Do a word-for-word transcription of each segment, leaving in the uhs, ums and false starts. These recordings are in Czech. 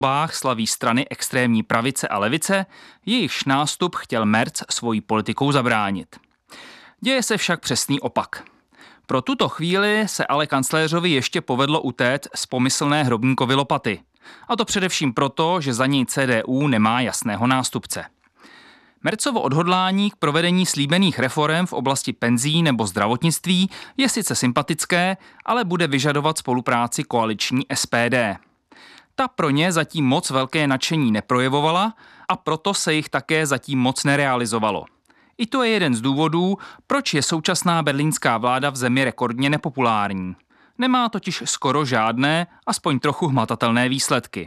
volbách slaví strany extrémní pravice a levice, jejichž nástup chtěl Merz svojí politikou zabránit. Děje se však přesný opak. Pro tuto chvíli se ale kancléřovi ještě povedlo utéct z pomyslné hrobníkovy lopaty. A to především proto, že za něj C D U nemá jasného nástupce. Merzovo odhodlání k provedení slíbených reforem v oblasti penzí nebo zdravotnictví je sice sympatické, ale bude vyžadovat spolupráci koaliční S P D. Ta pro ně zatím moc velké nadšení neprojevovala a proto se jich také zatím moc nerealizovalo. I to je jeden z důvodů, proč je současná berlínská vláda v zemi rekordně nepopulární. Nemá totiž skoro žádné, aspoň trochu hmatatelné výsledky.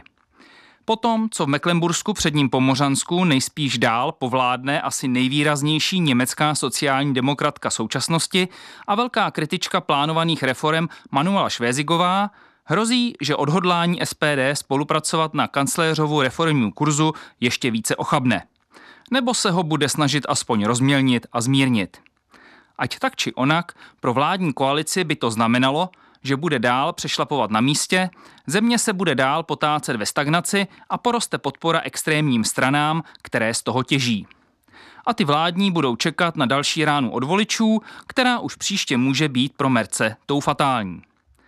Potom, co v Mecklenbursku předním Pomořansku nejspíš dál povládne asi nejvýraznější německá sociální demokratka současnosti a velká kritička plánovaných reforem Manuela Švézigová, hrozí, že odhodlání S P D spolupracovat na kancléřovu reformním kurzu ještě více ochabne. Nebo se ho bude snažit aspoň rozmělnit a zmírnit. Ať tak či onak, pro vládní koalici by to znamenalo, že bude dál přešlapovat na místě, země se bude dál potácet ve stagnaci a poroste podpora extrémním stranám, které z toho těží. A ty vládní budou čekat na další ránu od voličů, která už příště může být pro Merze tou fatální.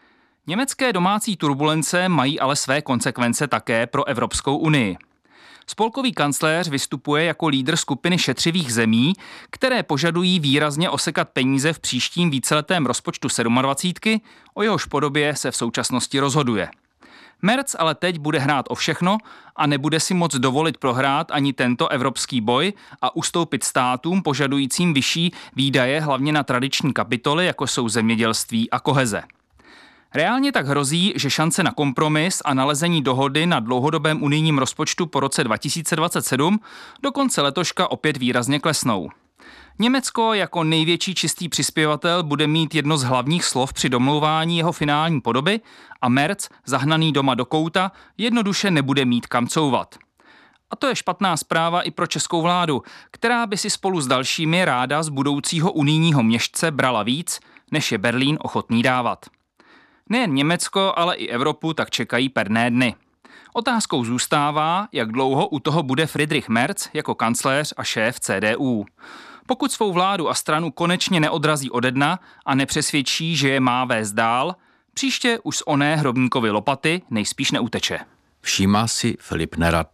Německé domácí turbulence mají ale své konsekvence také pro Evropskou unii. Spolkový kancléř vystupuje jako lídr skupiny šetřivých zemí, které požadují výrazně osekat peníze v příštím víceletém rozpočtu sedmadvacítky, o jehož podobě se v současnosti rozhoduje. Merz ale teď bude hrát o všechno a nebude si moc dovolit prohrát ani tento evropský boj a ustoupit státům požadujícím vyšší výdaje hlavně na tradiční kapitoly, jako jsou zemědělství a koheze. Reálně tak hrozí, že šance na kompromis a nalezení dohody na dlouhodobém unijním rozpočtu po roce dva tisíce dvacet sedm do konce letoška opět výrazně klesnou. Německo jako největší čistý přispěvatel bude mít jedno z hlavních slov při domlouvání jeho finální podoby a Merz, zahnaný doma do kouta, jednoduše nebude mít kam couvat. A to je špatná zpráva i pro českou vládu, která by si spolu s dalšími ráda z budoucího unijního měšce brala víc, než je Berlín ochotný dávat. Nejen Německo, ale i Evropu tak čekají perné dny. Otázkou zůstává, jak dlouho u toho bude Friedrich Merz jako kancléř a šéf C D U. Pokud svou vládu a stranu konečně neodrazí ode dna a nepřesvědčí, že je má vést dál, příště už z oné hrobníkovy lopaty nejspíš neuteče. Všímá si Filip Nerad.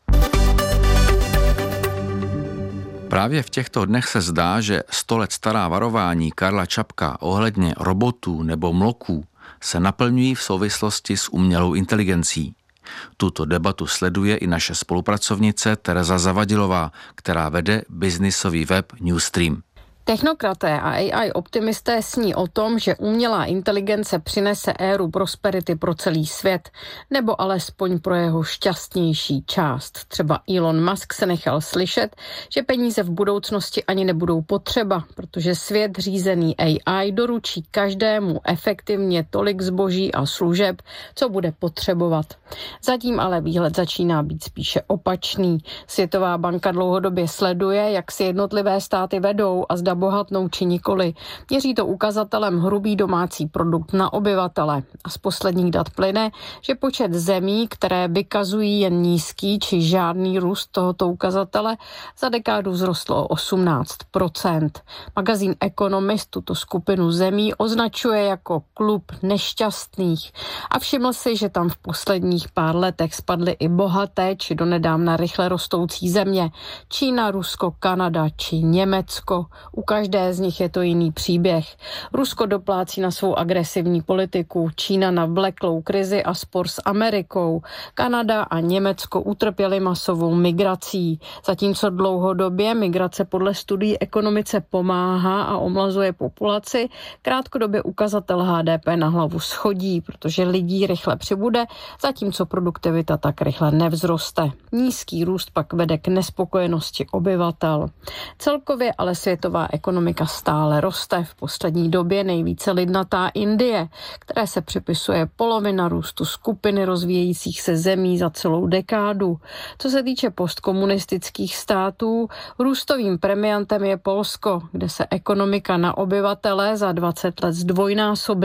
Právě v těchto dnech se zdá, že sto let stará varování Karla Čapka ohledně robotů nebo mloků se naplňují v souvislosti s umělou inteligencí. Tuto debatu sleduje i naše spolupracovnice Tereza Zavadilová, která vede biznisový web Newstream. Technokraté a A I optimisté sní o tom, že umělá inteligence přinese éru prosperity pro celý svět, nebo alespoň pro jeho šťastnější část. Třeba Elon Musk se nechal slyšet, že peníze v budoucnosti ani nebudou potřeba, protože svět řízený A I doručí každému efektivně tolik zboží a služeb, co bude potřebovat. Zatím ale výhled začíná být spíše opačný. Světová banka dlouhodobě sleduje, jak si jednotlivé státy vedou a zda bohatnou či nikoli. Měří to ukazatelem hrubý domácí produkt na obyvatele. A z posledních dat plyne, že počet zemí, které vykazují jen nízký či žádný růst tohoto ukazatele, za dekádu vzrostlo o osmnáct procent. Magazín Economist tuto skupinu zemí označuje jako klub nešťastných a všiml si, že tam v posledních pár letech spadly i bohaté či donedávna rychle rostoucí země. Čína, Rusko, Kanada či Německo. U každé z nich je to jiný příběh. Rusko doplácí na svou agresivní politiku, Čína na vleklou krizi a spor s Amerikou. Kanada a Německo utrpěly masovou migrací. Zatímco dlouhodobě migrace podle studií ekonomice pomáhá a omlazuje populaci, krátkodobě ukazatel H D P na hlavu schodí, protože lidí rychle přibude, zatímco produktivita tak rychle nevzroste. Nízký růst pak vede k nespokojenosti obyvatel. Celkově ale světová ekonomika stále roste. V poslední době nejvíce lidnatá Indie, které se připisuje polovina růstu skupiny rozvíjejících se zemí za celou dekádu. Co se týče postkomunistických států, růstovým premiantem je Polsko, kde se ekonomika na obyvatele za dvacet let zdvojnásobila.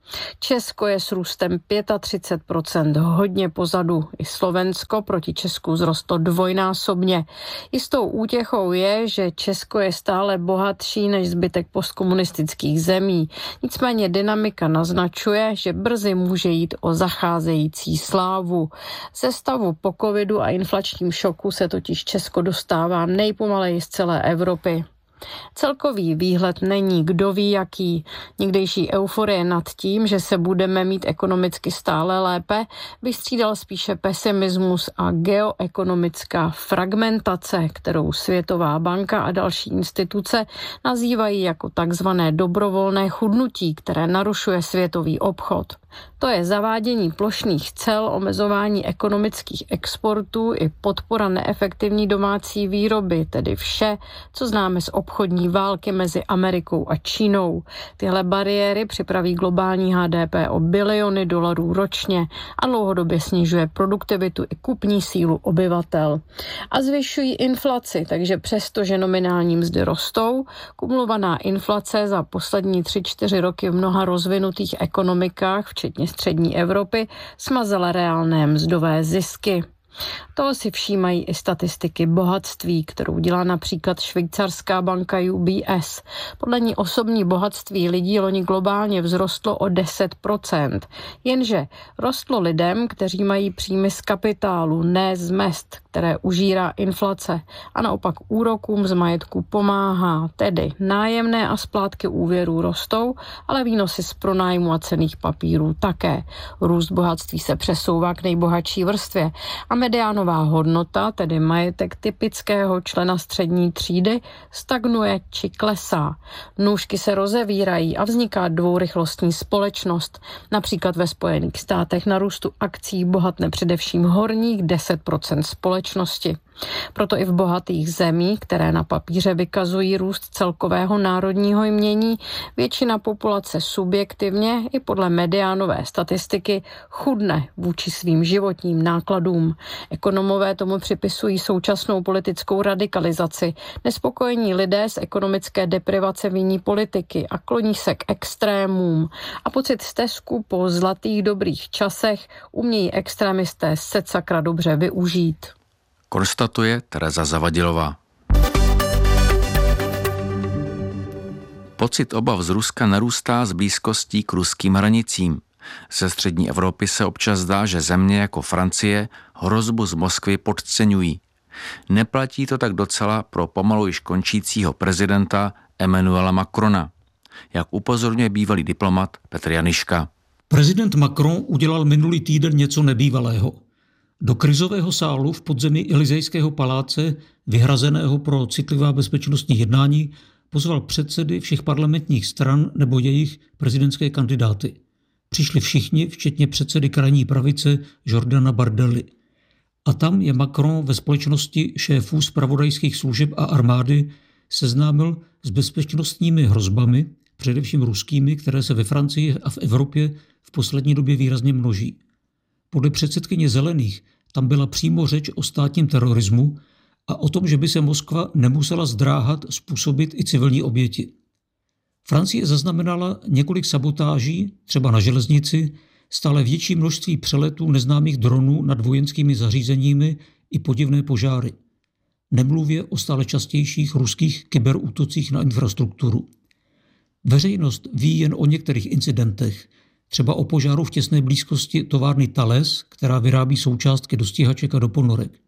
Česko je s růstem třicet pět procent hodně pozadu. I Slovensko proti Česku vzrostlo dvojnásobně. Jistou útěchou je, že Česko je stále bohatší než zbytek postkomunistických zemí. Nicméně dynamika naznačuje, že brzy může jít o zacházející slávu. Ze stavu po covidu a inflačním šoku se totiž Česko dostává nejpomaleji z celé Evropy. Celkový výhled není kdo ví jaký. Někdejší euforie nad tím, že se budeme mít ekonomicky stále lépe, vystřídal spíše pesimismus a geoekonomická fragmentace, kterou Světová banka a další instituce nazývají jako takzvané dobrovolné chudnutí, které narušuje světový obchod. To je zavádění plošných cel, omezování ekonomických exportů i podpora neefektivní domácí výroby, tedy vše, co známe z obchodní války mezi Amerikou a Čínou. Tyhle bariéry připraví globální H D P o biliony dolarů ročně a dlouhodobě snižuje produktivitu i kupní sílu obyvatel. A zvyšují inflaci, takže přestože nominální mzdy rostou, kumulovaná inflace za poslední tři čtyři roky v mnoha rozvinutých ekonomikách, včetně střední Evropy, smazala reálné mzdové zisky. Toho si všímají i statistiky bohatství, kterou dělá například švýcarská banka U B S. Podle ní osobní bohatství lidí loni globálně vzrostlo o deset procent. Jenže rostlo lidem, kteří mají příjmy z kapitálu, ne z mezd, které užírá inflace. A naopak úrokům z majetku pomáhá. Tedy nájemné a splátky úvěrů rostou, ale výnosy z pronájmu a cenných papírů také. Růst bohatství se přesouvá k nejbohatší vrstvě a mediánová hodnota, tedy majetek typického člena střední třídy, stagnuje či klesá. Nůžky se rozevírají a vzniká dvourychlostní společnost. Například ve Spojených státech na růstu akcí bohatne především horních deset procent společnosti. Proto i v bohatých zemích, které na papíře vykazují růst celkového národního jmění, většina populace subjektivně i podle mediánové statistiky chudne vůči svým životním nákladům. Ekonomové tomu připisují současnou politickou radikalizaci. Nespokojení lidé z ekonomické deprivace viní politiky a kloní se k extrémům. A pocit stesku po zlatých dobrých časech umějí extrémisté secakra dobře využít. Konstatuje Tereza Zavadilová. Pocit obav z Ruska narůstá s blízkostí k ruským hranicím. Ze střední Evropy se občas zdá, že země jako Francie hrozbu z Moskvy podceňují. Neplatí to tak docela pro pomalu již končícího prezidenta Emmanuela Macrona, jak upozorňuje bývalý diplomat Petr Janiška. Prezident Macron udělal minulý týden něco nebývalého. Do krizového sálu v podzemí Elysejského paláce, vyhrazeného pro citlivá bezpečnostní jednání, pozval předsedy všech parlamentních stran nebo jejich prezidentské kandidáty. Přišli všichni, včetně předsedy krajní pravice Jordana Bardelli. A tam je Macron ve společnosti šéfů zpravodajských služeb a armády seznámil s bezpečnostními hrozbami, především ruskými, které se ve Francii a v Evropě v poslední době výrazně množí. Podle předsedkyně Zelených tam byla přímo řeč o státním terorismu a o tom, že by se Moskva nemusela zdráhat způsobit i civilní oběti. Francie zaznamenala několik sabotáží, třeba na železnici, stále větší množství přeletů neznámých dronů nad vojenskými zařízeními i podivné požáry. Nemluvě o stále častějších ruských kyberútocích na infrastrukturu. Veřejnost ví jen o některých incidentech, třeba o požáru v těsné blízkosti továrny Thales, která vyrábí součástky do stíhaček a do ponorek.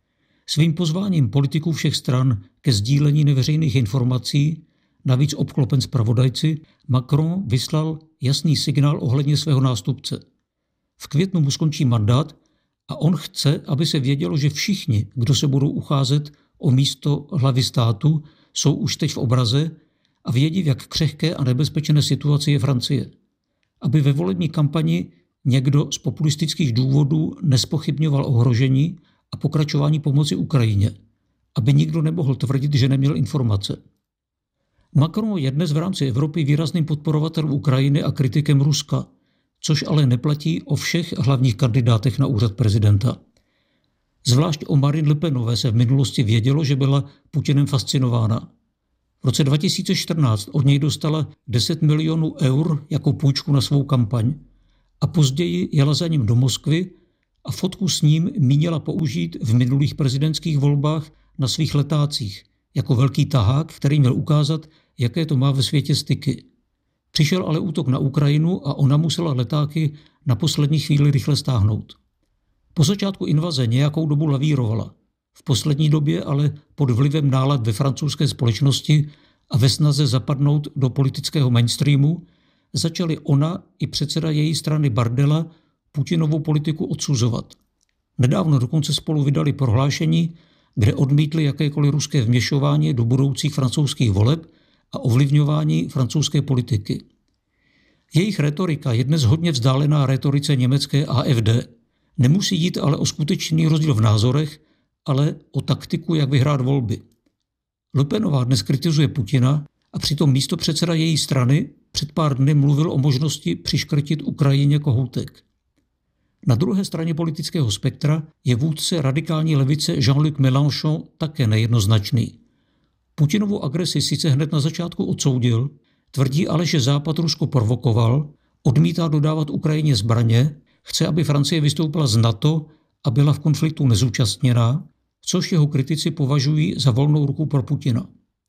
Svým pozváním politiků všech stran ke sdílení neveřejných informací, navíc obklopen zpravodajci, Macron vyslal jasný signál ohledně svého nástupce. V květnu mu skončí mandát a on chce, aby se vědělo, že všichni, kdo se budou ucházet o místo hlavy státu, jsou už teď v obraze a vědí, v jak křehké a nebezpečné situaci je Francie. Aby ve volební kampani někdo z populistických důvodů nespochybňoval ohrožení a pokračování pomoci Ukrajině. Aby nikdo nemohl tvrdit, že neměl informace. Macron je dnes v rámci Evropy výrazným podporovatelem Ukrajiny a kritikem Ruska, což ale neplatí o všech hlavních kandidátech na úřad prezidenta. Zvlášť o Marine Le Penové se v minulosti vědělo, že byla Putinem fascinována. V roce dva tisíce čtrnáct od něj dostala deset milionů eur jako půjčku na svou kampaň a později jela za ním do Moskvy a fotku s ním mínila použít v minulých prezidentských volbách na svých letácích jako velký tahák, který měl ukázat, jaké to má ve světě styky. Přišel ale útok na Ukrajinu a ona musela letáky na poslední chvíli rychle stáhnout. Po začátku invaze nějakou dobu lavírovala. V poslední době ale pod vlivem nálad ve francouzské společnosti a ve snaze zapadnout do politického mainstreamu začali ona i předseda její strany Bardella Putinovu politiku odsuzovat. Nedávno dokonce spolu vydali prohlášení, kde odmítli jakékoliv ruské vměšování do budoucích francouzských voleb a ovlivňování francouzské politiky. Jejich retorika je dnes hodně vzdálená retorice německé A F D. Nemusí jít ale o skutečný rozdíl v názorech, ale o taktiku, jak vyhrát volby. Le Penová dnes kritizuje Putina a přitom místopředseda její strany před pár dny mluvil o možnosti přiškrtit Ukrajině kohoutek. Na druhé straně politického spektra je vůdce radikální levice Jean-Luc Mélenchon také nejednoznačný. Putinovu agresi sice hned na začátku odsoudil, tvrdí ale, že Západ Rusko provokoval, odmítá dodávat Ukrajině zbraně, chce, aby Francie vystoupila z NATO a byla v konfliktu nezúčastněná, což jeho kritici považují za volnou ruku pro Putina.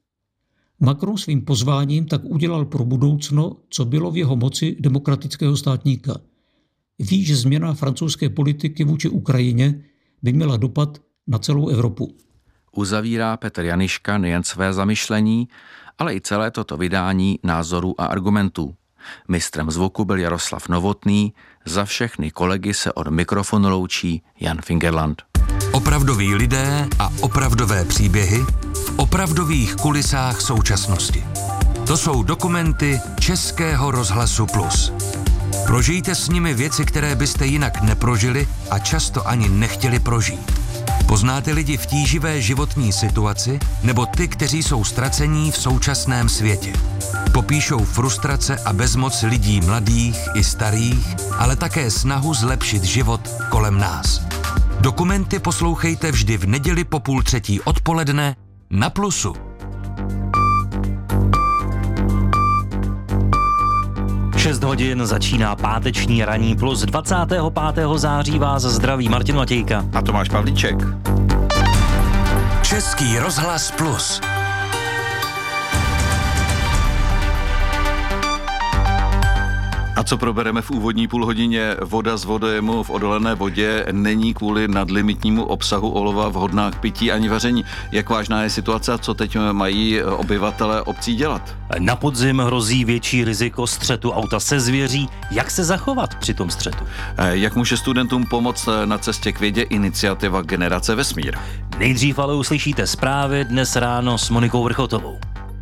Macron svým pozváním tak udělal pro budoucno, co bylo v jeho moci demokratického státníka. Ví, že změna francouzské politiky vůči Ukrajině by měla dopad na celou Evropu. Uzavírá Petr Janiška nejen své zamyšlení, ale i celé toto vydání názorů a argumentů. Mistrem zvuku byl Jaroslav Novotný, za všechny kolegy se od mikrofonu loučí Jan Fingerland. Opravdoví lidé a opravdové příběhy v opravdových kulisách současnosti. To jsou dokumenty Českého rozhlasu Plus. Prožijte s nimi věci, které byste jinak neprožili a často ani nechtěli prožít. Poznáte lidi v tíživé životní situaci nebo ty, kteří jsou ztracení v současném světě. Popíšou frustrace a bezmoc lidí mladých i starých, ale také snahu zlepšit život kolem nás. Dokumenty poslouchejte vždy v neděli po půl třetí odpoledne na Plusu. šest hodin začíná páteční ranní Plus. dvacátého pátého září vás zdraví Martin Matějka a Tomáš Pavlíček. Český rozhlas Plus. A co probereme v úvodní půlhodině? Voda z vodojemu v odolené vodě není kvůli nadlimitnímu obsahu olova vhodná k pití ani vaření. Jak vážná je situace a co teď mají obyvatelé obcí dělat? Na podzim hrozí větší riziko střetu auta se zvěří. Jak se zachovat při tom střetu? Jak může studentům pomoct na cestě k vědě iniciativa Generace vesmír? Nejdřív ale uslyšíte zprávy dnes ráno s Monikou Vrchotovou.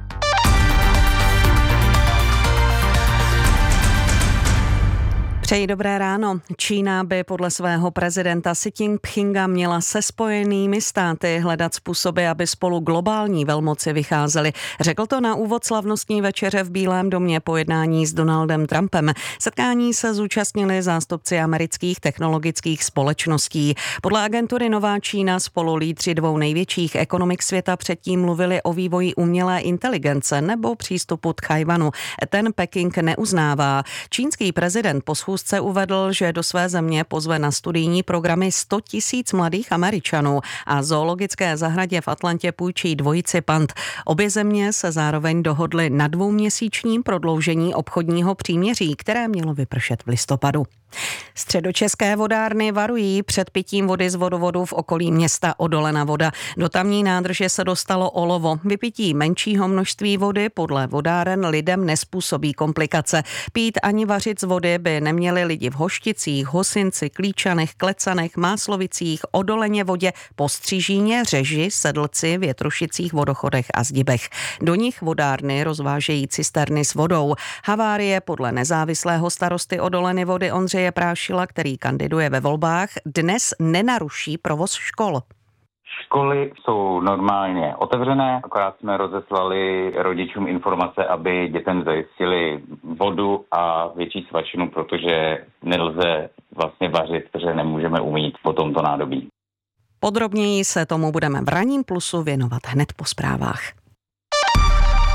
Přeji dobré ráno. Čína by podle svého prezidenta Xi Jinpinga měla se Spojenými státy hledat způsoby, aby spolu globální velmoci vycházely. Řekl to na úvod slavnostní večeře v Bílém domě po jednání s Donaldem Trumpem. Setkání se zúčastnili zástupci amerických technologických společností. Podle agentury Nová Čína spolu lídři dvou největších ekonomik světa předtím mluvili o vývoji umělé inteligence nebo přístupu k Tchaj-wanu. Ten Peking neuznává. Čínský prezident po schůzce uvedl, že do své země pozve na studijní programy sto tisíc mladých Američanů a zoologické zahradě v Atlantě půjčí dvojici pand. Obě země se zároveň dohodly na dvouměsíčním prodloužení obchodního příměří, které mělo vypršet v listopadu. Středočeské vodárny varují před pitím vody z vodovodu v okolí města Odolena Voda. Do tamní nádrže se dostalo olovo. Vypití menšího množství vody podle vodáren lidem nezpůsobí komplikace. Pít ani vařit z vody by neměli lidi v Hošticích, Hosinci, Klíčanech, Klecanech, Máslovicích, Odoleně Vodě, Postřížíně, Řeži, Sedlci, Větrušicích, Vodochodech a Zdibech. Do nich vodárny rozvážejí cisterny s vodou. Havárie podle nezávislého starosty Odoleny Vody Ondřeje Prášila, který kandiduje ve volbách, dnes nenaruší provoz škol. Školy jsou normálně otevřené, akorát jsme rozeslali rodičům informace, aby dětem zajistili vodu a větší svačinu, protože nelze vlastně vařit, protože nemůžeme umýt po tomto nádobí. Podrobněji se tomu budeme v ranním Plusu věnovat hned po zprávách.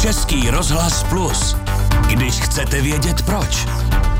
Český rozhlas Plus. Když chcete vědět proč.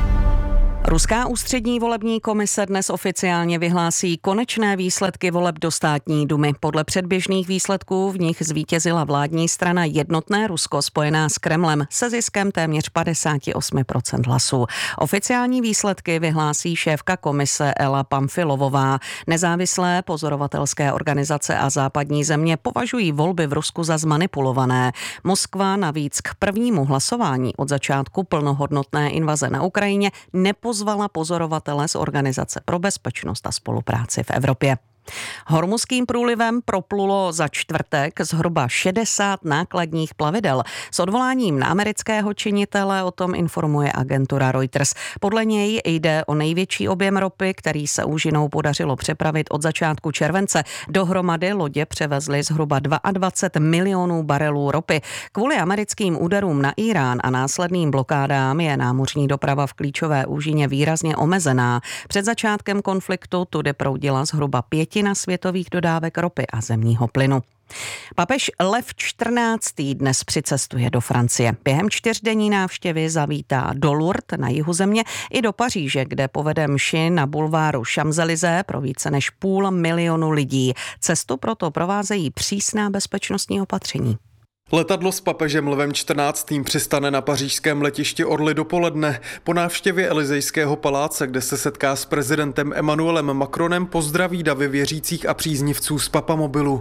Ruská ústřední volební komise dnes oficiálně vyhlásí konečné výsledky voleb do státní dumy. Podle předběžných výsledků v nich zvítězila vládní strana Jednotné Rusko spojená s Kremlem se ziskem téměř padesát osm procent hlasů. Oficiální výsledky vyhlásí šéfka komise Ela Pamfilovová. Nezávislé pozorovatelské organizace a západní země považují volby v Rusku za zmanipulované. Moskva navíc k prvnímu hlasování od začátku plnohodnotné invaze na Ukrajině nepozvala pozorovatele z Organizace pro bezpečnost a spolupráci v Evropě. Hormuzským průlivem proplulo za čtvrtek zhruba šedesát nákladních plavidel. S odvoláním na amerického činitele o tom informuje agentura Reuters. Podle něj jde o největší objem ropy, který se úžinou podařilo přepravit od začátku července. Dohromady lodě převezly zhruba dvacet dva milionů barelů ropy. Kvůli americkým úderům na Irán a následným blokádám je námořní doprava v klíčové úžině výrazně omezená. Před začátkem konfliktu tudy proudila zhruba pět na světových dodávek ropy a zemního plynu. Papež Lev čtrnáctý dnes přicestuje do Francie. Během čtyřdenní návštěvy zavítá do Lourdes na jihu země i do Paříže, kde povede mši na bulváru Champs-Élysées pro více než půl milionu lidí. Cestu proto provázejí přísná bezpečnostní opatření. Letadlo s papežem Lvem čtrnáctým přistane na pařížském letišti Orly dopoledne. Po návštěvě Elysejského paláce, kde se setká s prezidentem Emmanuelem Macronem, pozdraví davy věřících a příznivců z Papamobilu.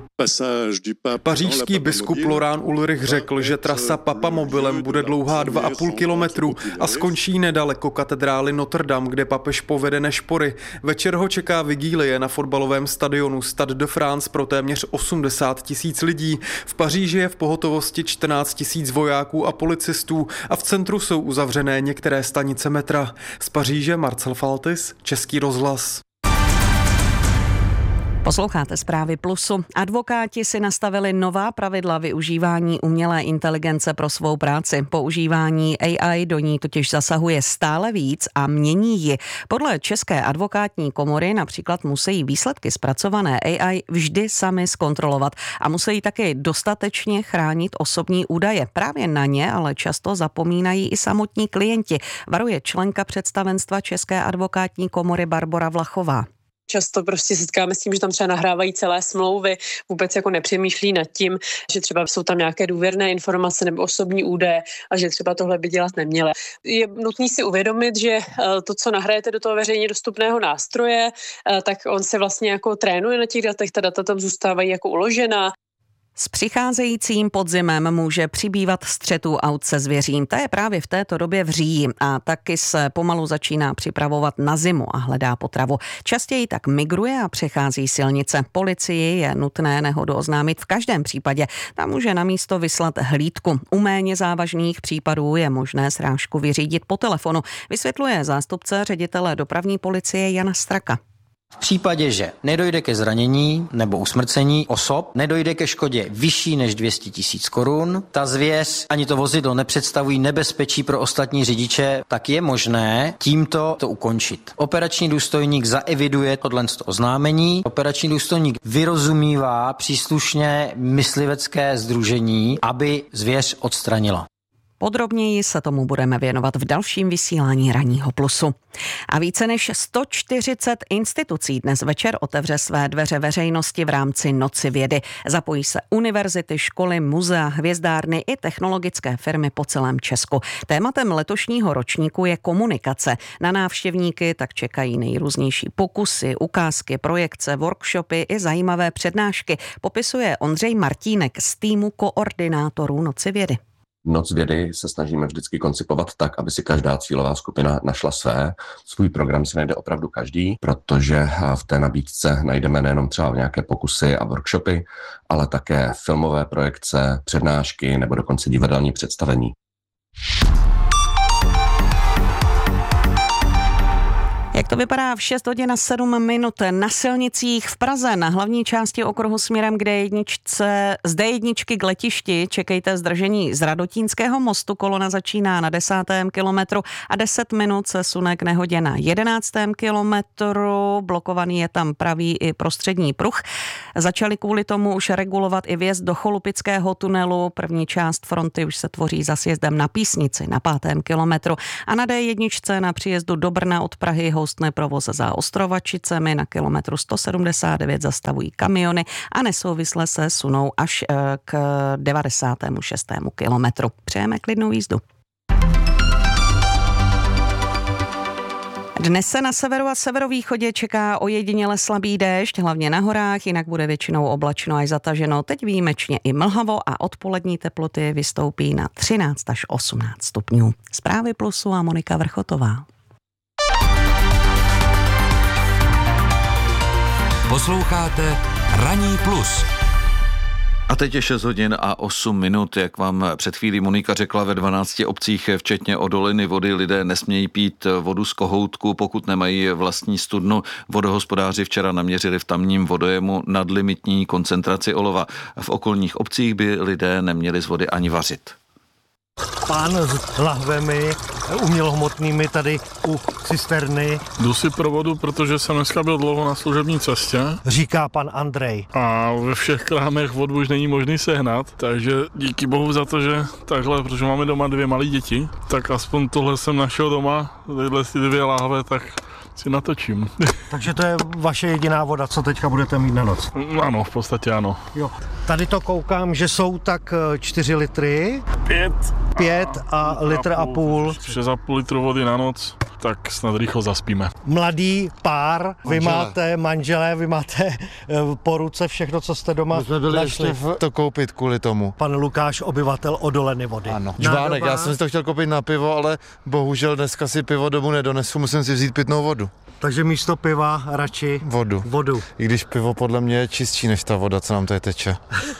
Pařížský biskup Laurent Ulrich řekl, že trasa Papamobilem bude dlouhá dva a půl kilometru a skončí nedaleko katedrály Notre Dame, kde papež povede nešpory. Večer ho čeká vigílie na fotbalovém stadionu Stade de France pro téměř osmdesát tisíc lidí. V Paříži je v pohotovosti čtrnáct tisíc vojáků a policistů a v centru jsou uzavřené některé stanice metra. Z Paříže Marcel Faltis, Český rozhlas. Posloucháte Zprávy Plusu. Advokáti si nastavili nová pravidla využívání umělé inteligence pro svou práci. Používání A I do ní totiž zasahuje stále víc a mění ji. Podle České advokátní komory například musí výsledky zpracované A I vždy sami zkontrolovat a musí také dostatečně chránit osobní údaje. Právě na ně ale často zapomínají i samotní klienti, varuje členka představenstva České advokátní komory Barbora Vlachová. Často prostě setkáme s tím, že tam třeba nahrávají celé smlouvy, vůbec jako nepřemýšlí nad tím, že třeba jsou tam nějaké důvěrné informace nebo osobní údaje a že třeba tohle by dělat neměli. Je nutné si uvědomit, že to, co nahrajete do toho veřejně dostupného nástroje, tak on se vlastně jako trénuje na těch datech, ta data tam zůstávají jako uložená. S přicházejícím podzimem může přibývat střetů aut se zvěří. Ta je právě v této době v říji a taky se pomalu začíná připravovat na zimu a hledá potravu. Častěji tak migruje a přechází silnice. Policii je nutné nehodu oznámit v každém případě. Ta může na místo vyslat hlídku. U méně závažných případů je možné srážku vyřídit po telefonu, vysvětluje zástupce ředitele dopravní policie Jana Straka. V případě, že nedojde ke zranění nebo usmrcení osob, nedojde ke škodě vyšší než dvě stě tisíc korun, ta zvěř ani to vozidlo nepředstavují nebezpečí pro ostatní řidiče, tak je možné tímto to ukončit. Operační důstojník zaeviduje tohle oznámení, operační důstojník vyrozumívá příslušně myslivecké sdružení, aby zvěř odstranila. Podrobněji se tomu budeme věnovat v dalším vysílání Ranního Plusu. A více než sto čtyřicet institucí dnes večer otevře své dveře veřejnosti v rámci Noci vědy. Zapojí se univerzity, školy, muzea, hvězdárny i technologické firmy po celém Česku. Tématem letošního ročníku je komunikace. Na návštěvníky tak čekají nejrůznější pokusy, ukázky, projekce, workshopy i zajímavé přednášky, popisuje Ondřej Martínek z týmu koordinátorů Noci vědy. Noc vědy se snažíme vždycky koncipovat tak, aby si každá cílová skupina našla své. Svůj program si najde opravdu každý, protože v té nabídce najdeme nejenom třeba nějaké pokusy a workshopy, ale také filmové projekce, přednášky nebo dokonce divadelní představení. Jak to vypadá v šest hodin a sedm minut na silnicích v Praze na hlavní části okruhu směrem k D jedna, z D jedna k letišti čekejte zdržení z Radotínského mostu, kolona začíná na desátém kilometru a deset minut se sune k nehodě na jedenáctém kilometru, blokovaný je tam pravý i prostřední pruh. Začali kvůli tomu už regulovat i vjezd do Cholupického tunelu. První část fronty už se tvoří za sjezdem na Písnici na pátém kilometru a na dé jedna na příjezdu do Brna od Prahy houstne provoz za Ostrovačicemi. Na kilometru sto sedmdesát devět zastavují kamiony a nesouvisle se sunou až k devadesátému šestému kilometru. Přejeme klidnou jízdu. Dnes se na severu a severovýchodě čeká ojediněle slabý déšť, hlavně na horách, jinak bude většinou oblačno až zataženo. Teď výjimečně i mlhavo a odpolední teploty vystoupí na třináct až osmnáct stupňů. Zprávy Plusu a Monika Vrchotová. Posloucháte Ranní plus. A teď je šest hodin a osm minut, jak vám před chvílí Monika řekla, ve dvanácti obcích, včetně odoliny vody, lidé nesmějí pít vodu z kohoutku, pokud nemají vlastní studnu. Vodohospodáři včera naměřili v tamním vodojemu nadlimitní koncentraci olova. V okolních obcích by lidé neměli z vody ani vařit. Pán s lahvemi umělohmotnými tady u cisterny. Jdu si pro vodu, protože jsem dneska byl dlouho na služební cestě. Říká pan Andrej. A ve všech krámech vodu už není možný sehnat, takže díky bohu za to, že takhle, protože máme doma dvě malé děti, tak aspoň tohle jsem našel doma, tyhle si dvě láhve, tak si natočím. Takže to je vaše jediná voda, co teďka budete mít na noc? Ano, v podstatě ano. Jo. Tady to koukám, že jsou tak čtyři litry. Pět. Pět a litr a půl. Šest a půl litru vody na noc, tak snad rychle zaspíme. Mladý pár, manželé. Vy máte manželé, vy máte po ruce všechno, co jste doma My jsme byli našli. ještě to koupit kvůli tomu. Pan Lukáš, obyvatel Odoleny vody. Ano. Žbánek, já jsem si to chtěl koupit na pivo, ale bohužel dneska si pivo domů nedonesu, musím si vzít pitnou vodu. Takže místo piva radši vodu. vodu. I když pivo podle mě je čistší než ta voda, co nám tady teče.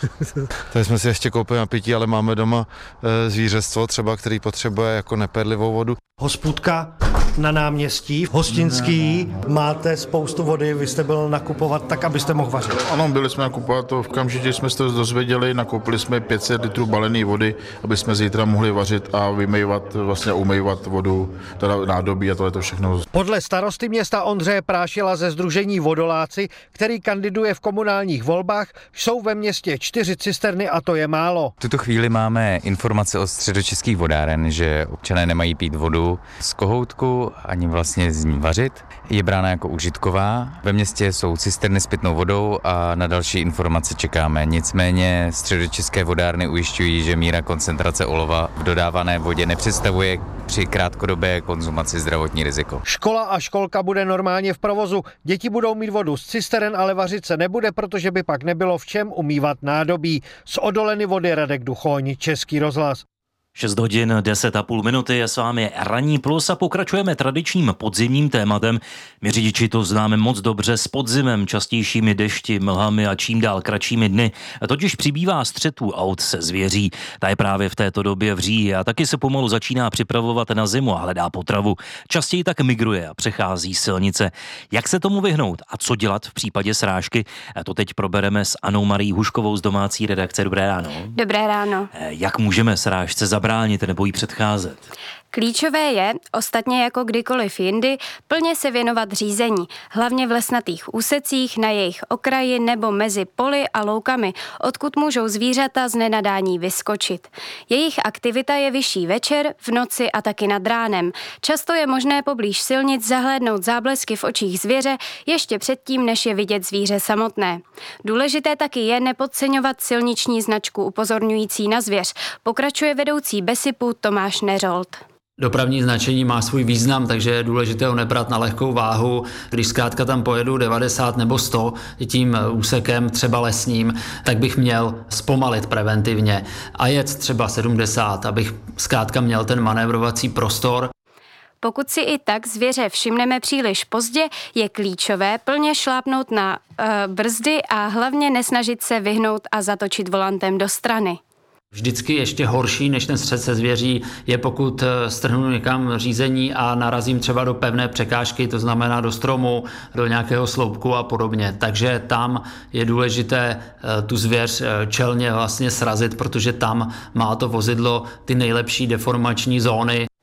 Tady jsme si ještě koupili na pití, ale máme doma e, zvířestvo třeba, který potřebuje jako neperlivou vodu. Hospůdka na náměstí, hostinský, máte spoustu vody, vy jste byl nakupovat tak, abyste mohl vařit. Ano, byli jsme nakupovat, to okamžitě jsme se to dozvěděli, nakoupili jsme pět set litrů balené vody, aby jsme zítra mohli vařit a vymývat, vlastně umývat vodu, teda nádobí a tohle to všechno. Podle starosty města Ondřeje Prášila ze sdružení Vodoláci, který kandiduje v komunálních volbách, jsou ve městě čtyři cisterny a to je málo. V tuto chvíli máme informace od středočeských vodáren, že občané nemají pít vodu z kohoutku ani vlastně z ní vařit. Je brána jako užitková. Ve městě jsou cisterny s pitnou vodou a na další informace čekáme. Nicméně středočeské vodárny ujišťují, že míra koncentrace olova v dodávané vodě nepředstavuje při krátkodobé konzumaci zdravotní riziko. Škola a školka bude normálně v provozu. Děti budou mít vodu z cisteren, ale vařit se nebude, protože by pak nebylo v čem umývat nádobí. Z Odoleny vody Radek Duchoň, Český rozhlas. šest hodin deset a půl minuty je s vámi Ranní plus a pokračujeme tradičním podzimním tématem. My řidiči to známe moc dobře s podzimem, častějšími dešti, mlhami a čím dál kratšími dny. Totiž přibývá střetů aut se zvěří. Ta je právě v této době vří a taky se pomalu začíná připravovat na zimu a hledá potravu. Častěji tak migruje a přechází silnice. Jak se tomu vyhnout a co dělat v případě srážky? To teď probereme s Anou Marí Huškovou z domácí redakce. Dobré ráno. Dobré ráno. Jak můžeme srážce zabránit nebo jí předcházet? Klíčové je, ostatně jako kdykoliv jindy, plně se věnovat řízení, hlavně v lesnatých úsecích, na jejich okraji nebo mezi poli a loukami, odkud můžou zvířata z nenadání vyskočit. Jejich aktivita je vyšší večer, v noci a taky nad ránem. Často je možné poblíž silnic zahlédnout záblesky v očích zvěře ještě předtím, než je vidět zvíře samotné. Důležité taky je nepodceňovat silniční značku upozorňující na zvěř, pokračuje vedoucí Besipu Tomáš Neřolt. Dopravní značení má svůj význam, takže je důležité ho nebrat na lehkou váhu. Když zkrátka tam pojedu devadesát nebo sto tím úsekem, třeba lesním, tak bych měl zpomalit preventivně a jet třeba sedmdesát, abych zkrátka měl ten manévrovací prostor. Pokud si i tak zvěře všimneme příliš pozdě, je klíčové plně šlápnout na uh, brzdy a hlavně nesnažit se vyhnout a zatočit volantem do strany. Vždycky ještě horší než ten střet se zvěří je, pokud strhnu někam řízení a narazím třeba do pevné překážky, to znamená do stromu, do nějakého sloupku a podobně. Takže tam je důležité tu zvěř čelně vlastně srazit, protože tam má to vozidlo ty nejlepší deformační zóny.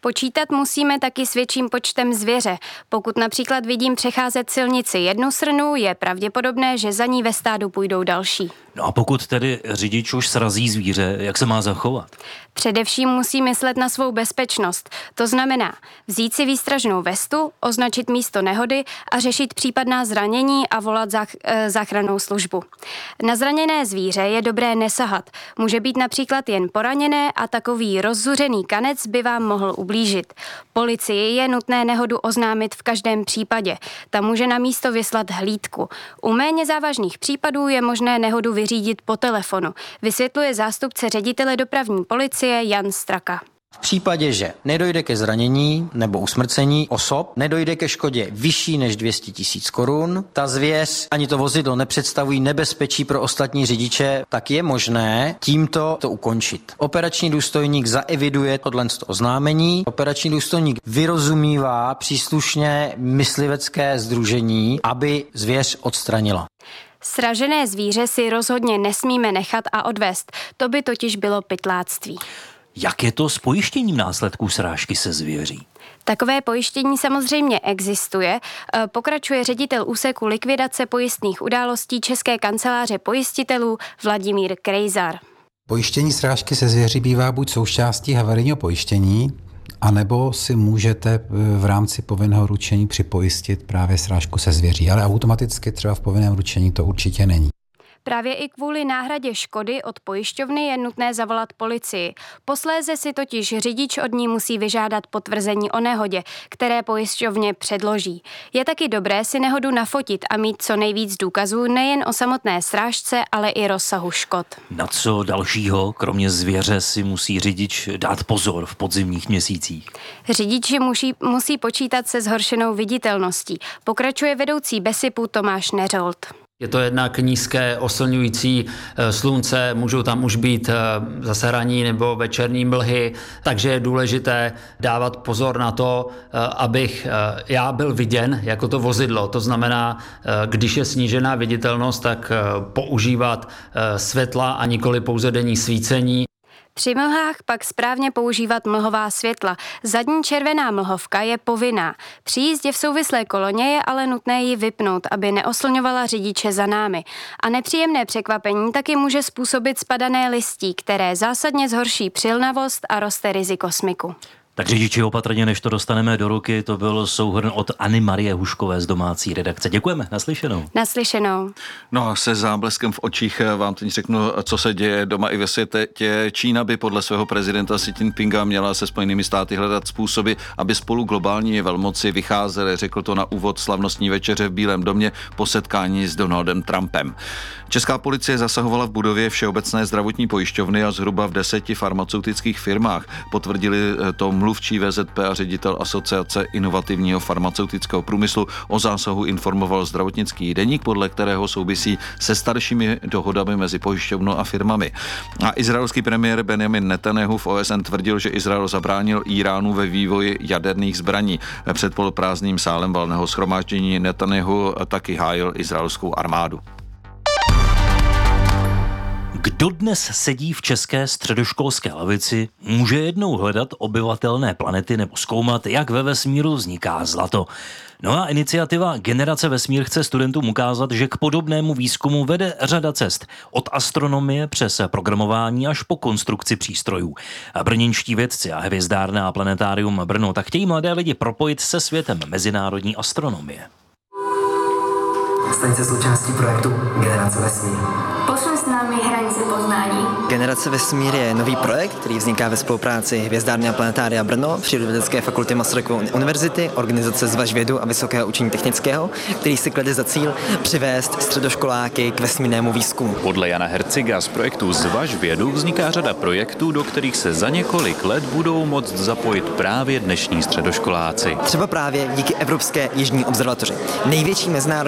Počítat musíme taky s větším počtem zvěře. Pokud například vidím přecházet silnici jednu srnu, je pravděpodobné, že za ní ve stádu půjdou další. No a pokud tedy řidič už srazí zvíře, jak se má zachovat? Především musí myslet na svou bezpečnost. To znamená vzít si výstražnou vestu, označit místo nehody a řešit případná zranění a volat zách, e, záchrannou službu. Na zraněné zvíře je dobré nesahat. Může být například jen poraněné a takový rozzuřený kanec by vám mohl ublížit. Policii je nutné nehodu oznámit v každém případě. Ta může na místo vyslat hlídku. U méně závažných případů je možné nehodu vyřídit po telefonu, vysvětluje zástupce ředitele dopravní policie Jan Straka. V případě, že nedojde ke zranění nebo usmrcení osob, nedojde ke škodě vyšší než dvě stě tisíc korun, ta zvěř ani to vozidlo nepředstavují nebezpečí pro ostatní řidiče, tak je možné tímto to ukončit. Operační důstojník zaeviduje tohle oznámení, operační důstojník vyrozumívá příslušně myslivecké sdružení, aby zvěř odstranila. Sražené zvíře si rozhodně nesmíme nechat a odvést, to by totiž bylo pytláctví. Jak je to s pojištěním následků srážky se zvěří? Takové pojištění samozřejmě existuje, pokračuje ředitel úseku likvidace pojistných událostí České kanceláře pojistitelů Vladimír Krejzar. Pojištění srážky se zvěří bývá buď součástí havarijního pojištění, anebo si můžete v rámci povinného ručení připojistit právě srážku se zvěří, ale automaticky třeba v povinném ručení to určitě není. Právě i kvůli náhradě škody od pojišťovny je nutné zavolat policii. Posléze si totiž řidič od ní musí vyžádat potvrzení o nehodě, které pojišťovně předloží. Je taky dobré si nehodu nafotit a mít co nejvíc důkazů nejen o samotné srážce, ale i rozsahu škod. Na co dalšího, kromě zvěře, si musí řidič dát pozor v podzimních měsících? Řidiči musí, musí počítat se zhoršenou viditelností. Pokračuje vedoucí Besipu Tomáš Neřolt. Je to jednak nízké oslňující slunce, můžou tam už být zase ranní nebo večerní mlhy, takže je důležité dávat pozor na to, abych já byl viděn jako to vozidlo. To znamená, když je snížená viditelnost, tak používat světla a nikoli pouze denní svícení. Při mlhách pak správně používat mlhová světla. Zadní červená mlhovka je povinná. Při jízdě v souvislé koloně je ale nutné ji vypnout, aby neoslňovala řidiče za námi. A nepříjemné překvapení taky může způsobit spadané listí, které zásadně zhorší přilnavost a roste riziko smyku. Tak řidiči opatrně, než to dostaneme do ruky, to byl souhrn od Anny Marie Huškové z domácí redakce. Děkujeme, naslyšenou. Naslyšenou. No a se zábleskem v očích vám teď řeknu, co se děje doma i ve světě. Čína by podle svého prezidenta Xi Jinpinga měla se Spojenými státy hledat způsoby, aby spolu globální velmoci vycházely. Řekl to na úvod slavnostní večeře v Bílém domě po setkání s Donaldem Trumpem. Česká policie zasahovala v budově Všeobecné zdravotní pojišťovny a zhruba v deseti farmaceutických firmách. Potvrdili to mluvčí V Z P a ředitel Asociace inovativního farmaceutického průmyslu. O zásahu informoval zdravotnický deník, podle kterého souvisí se staršími dohodami mezi pojišťovnou a firmami. A izraelský premiér Benjamin Netanyahu v O S N tvrdil, že Izrael zabránil Iránu ve vývoji jaderných zbraní. Před poloprázdným sálem valného shromáždění Netanyahu taky hájil izraelskou armádu. Kdo dnes sedí v české středoškolské lavici, může jednou hledat obyvatelné planety nebo zkoumat, jak ve vesmíru vzniká zlato. No a iniciativa Generace vesmír chce studentům ukázat, že k podobnému výzkumu vede řada cest. Od astronomie přes programování až po konstrukci přístrojů. A brněnští vědci a hvězdárna a planetárium Brno tak chtějí mladé lidi propojit se světem mezinárodní astronomie. Staňte součástí projektu Generace vesmír. Posun s námi hranice poznání. Generace vesmír je nový projekt, který vzniká ve spolupráci Hvězdárny a planetária Brno, Přírodovědecké fakulty Masarykovy univerzity, organizace Zvaž vědu a Vysokého učení technického, který si klade za cíl přivést středoškoláky k vesmírnému výzkumu. Podle Jana Herciga z projektu Zvaž vědu vzniká řada projektů, do kterých se za několik let budou moct zapojit právě dnešní středoškoláci. Třeba právě díky Evropské jižní observatoři, největší mezinárodní astronomické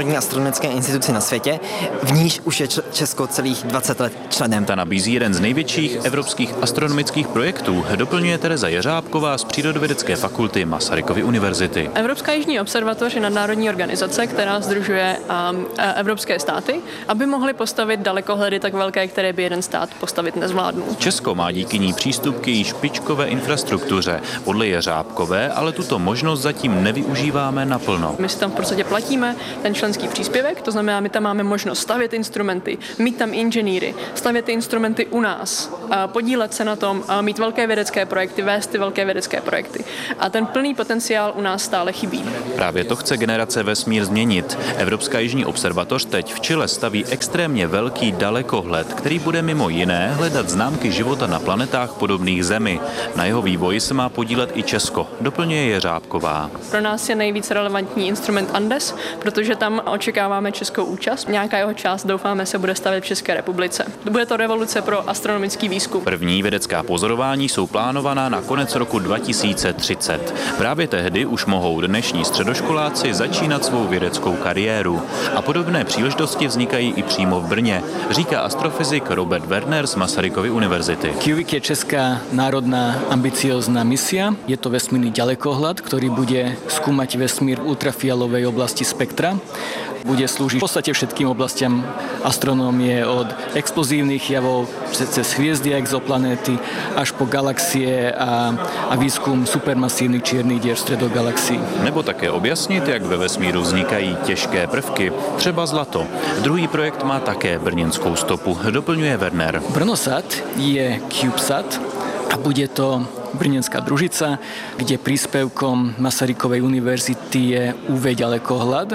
astronomické instituci na světě, v níž už je Česko celých dvacet let členem. Ta nabízí jeden z největších evropských astronomických projektů, doplňuje Tereza Jeřábková z Přírodovědecké fakulty Masarykovy univerzity. Evropská jižní observatoř je nadnárodní organizace, která sdružuje um, evropské státy, aby mohly postavit dalekohledy tak velké, které by jeden stát postavit nezvládnul. Česko má díky ní přístup k její špičkové infrastruktuře. Podle Jeřábkové ale tuto možnost zatím nevyužíváme naplno. My si tam v podstatě platíme ten členský příspěvek, to znamená, my tam máme možnost stavět instrumenty, mít tam inženýry, stavět ty instrumenty u nás, podílet se na tom, mít velké vědecké projekty, vést ty velké vědecké projekty. A ten plný potenciál u nás stále chybí. Právě to chce generace Vesmír změnit. Evropská jižní observatoř teď v Chile staví extrémně velký dalekohled, který bude mimo jiné hledat známky života na planetách podobných Zemi. Na jeho vývoji se má podílet i Česko, doplňuje Jeřábková. Pro nás je nejvíc relevantní instrument Andes, protože tam očekáváme českou účast. Nějaká jeho část, doufáme, se bude stavět v České republice. Bude to revoluce pro astronomický výzkum. První vědecká pozorování jsou plánovaná na konec roku dva tisíce třicet. Právě tehdy už mohou dnešní středoškoláci začínat svou vědeckou kariéru. A podobné příležitosti vznikají i přímo v Brně, říká astrofyzik Robert Werner z Masarykovy univerzity. CUVIC je česká národná ambiciózna misia. Je to vesmírny ďalekohľad, ktorý bude skúmať vesmír v ultrafialovej oblasti spektra. Bude slúžiť v podstate všetkým oblastiam astronómie, od explozívnych javov cez hviezdy a exoplanéty až po galaxie a, a výzkum supermasívnych čiernych dier v stredogalaxii. Nebo také objasnit, jak ve vesmíru vznikají těžké prvky, třeba zlato. Druhý projekt má také brněnskou stopu, doplňuje Werner. Brnosat je CubeSat a bude to brněnská družica, kde príspevkom Masarykovej univerzity je ú vé ďalekohľad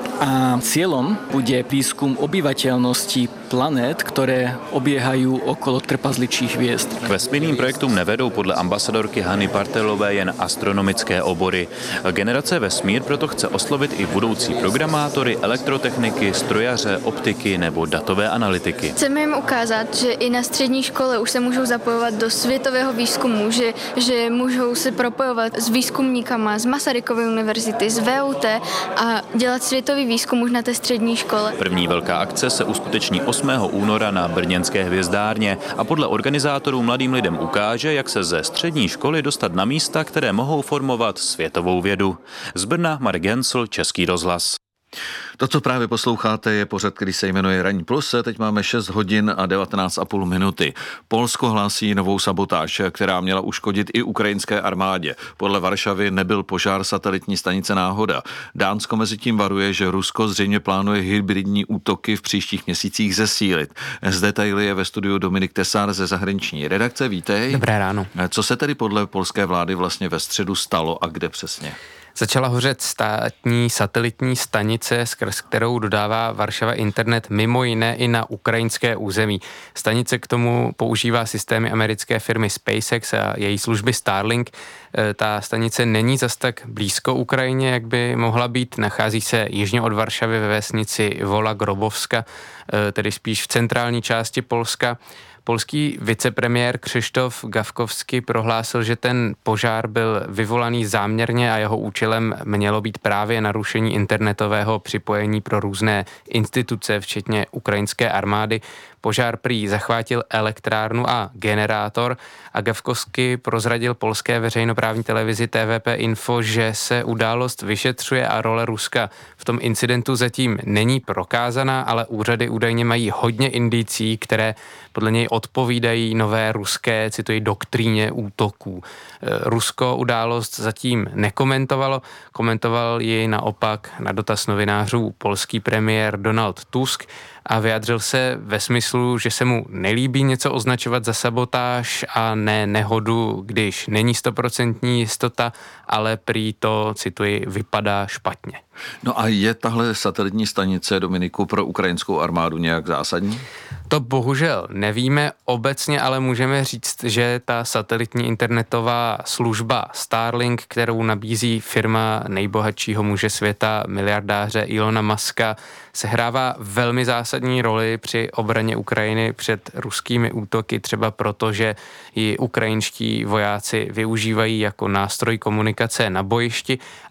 a cieľom bude výskum obyvateľnosti planét, ktoré obiehajú okolo trpazličích hviezd. K vesmírným projektům nevedou podle ambasadorky Hany Partelové jen astronomické obory. Generace Vesmír proto chce oslovit i budoucí programátory, elektrotechniky, strojaře, optiky nebo datové analytiky. Chceme jim ukázat, že i na střední škole už se můžou zapojovat do světového výzkumu, že, že můžou se propojovat s výzkumníkama z Masarykovy univerzity, z vé ú té a dělat světový výzkum už na té střední škole. První velká akce se uskuteční osmého února na brněnské hvězdárně a podle organizátorů mladým lidem ukáže, jak se ze střední školy dostat na místa, které mohou formovat světovou vědu. Z Brna Marek Jensl, Český rozhlas. To, co právě posloucháte, je pořad, který se jmenuje Ranní plus. Teď máme šest hodin a devatenáct a půl minuty. Polsko hlásí novou sabotáž, která měla uškodit i ukrajinské armádě. Podle Varšavy nebyl požár satelitní stanice náhoda. Dánsko mezi tím varuje, že Rusko zřejmě plánuje hybridní útoky v příštích měsících zesílit. Z detaily je ve studiu Dominik Tesár ze zahraniční redakce. Vítej. Dobré ráno. Co se tedy podle polské vlády vlastně ve středu stalo a kde přesně? Začala hořet státní satelitní stanice, skrz kterou dodává Varšava internet mimo jiné i na ukrajinské území. Stanice k tomu používá systémy americké firmy SpaceX a její služby Starlink. Ta stanice není zas tak blízko Ukrajině, jak by mohla být. Nachází se jižně od Varšavy ve vesnici Wola Grobowska, tedy spíš v centrální části Polska. Polský vicepremiér Krzysztof Gawkowski prohlásil, že ten požár byl vyvolaný záměrně a jeho účelem mělo být právě narušení internetového připojení pro různé instituce, včetně ukrajinské armády. Požár prý zachvátil elektrárnu a generátor a Gawkowski prozradil polské veřejnoprávní televizi T V P Info, že se událost vyšetřuje a role Ruska v tom incidentu zatím není prokázaná, ale úřady údajně mají hodně indicí, které podle něj odpovídají nové ruské, cituji, doktríně útoků. Rusko událost zatím nekomentovalo, komentoval ji naopak na dotaz novinářů polský premiér Donald Tusk a vyjádřil se ve smyslu, že se mu nelíbí něco označovat za sabotáž a ne nehodu, když není stoprocentní jistota, ale prý to, cituji, vypadá špatně. No a je tahle satelitní stanice, Dominiku, pro ukrajinskou armádu nějak zásadní? To bohužel nevíme, obecně ale můžeme říct, že ta satelitní internetová služba Starlink, kterou nabízí firma nejbohatšího muže světa, miliardáře Elona Muska, sehrává velmi zásadní roli při obraně Ukrajiny před ruskými útoky, třeba proto, že ji ukrajinští vojáci využívají jako nástroj komunikace na bojišti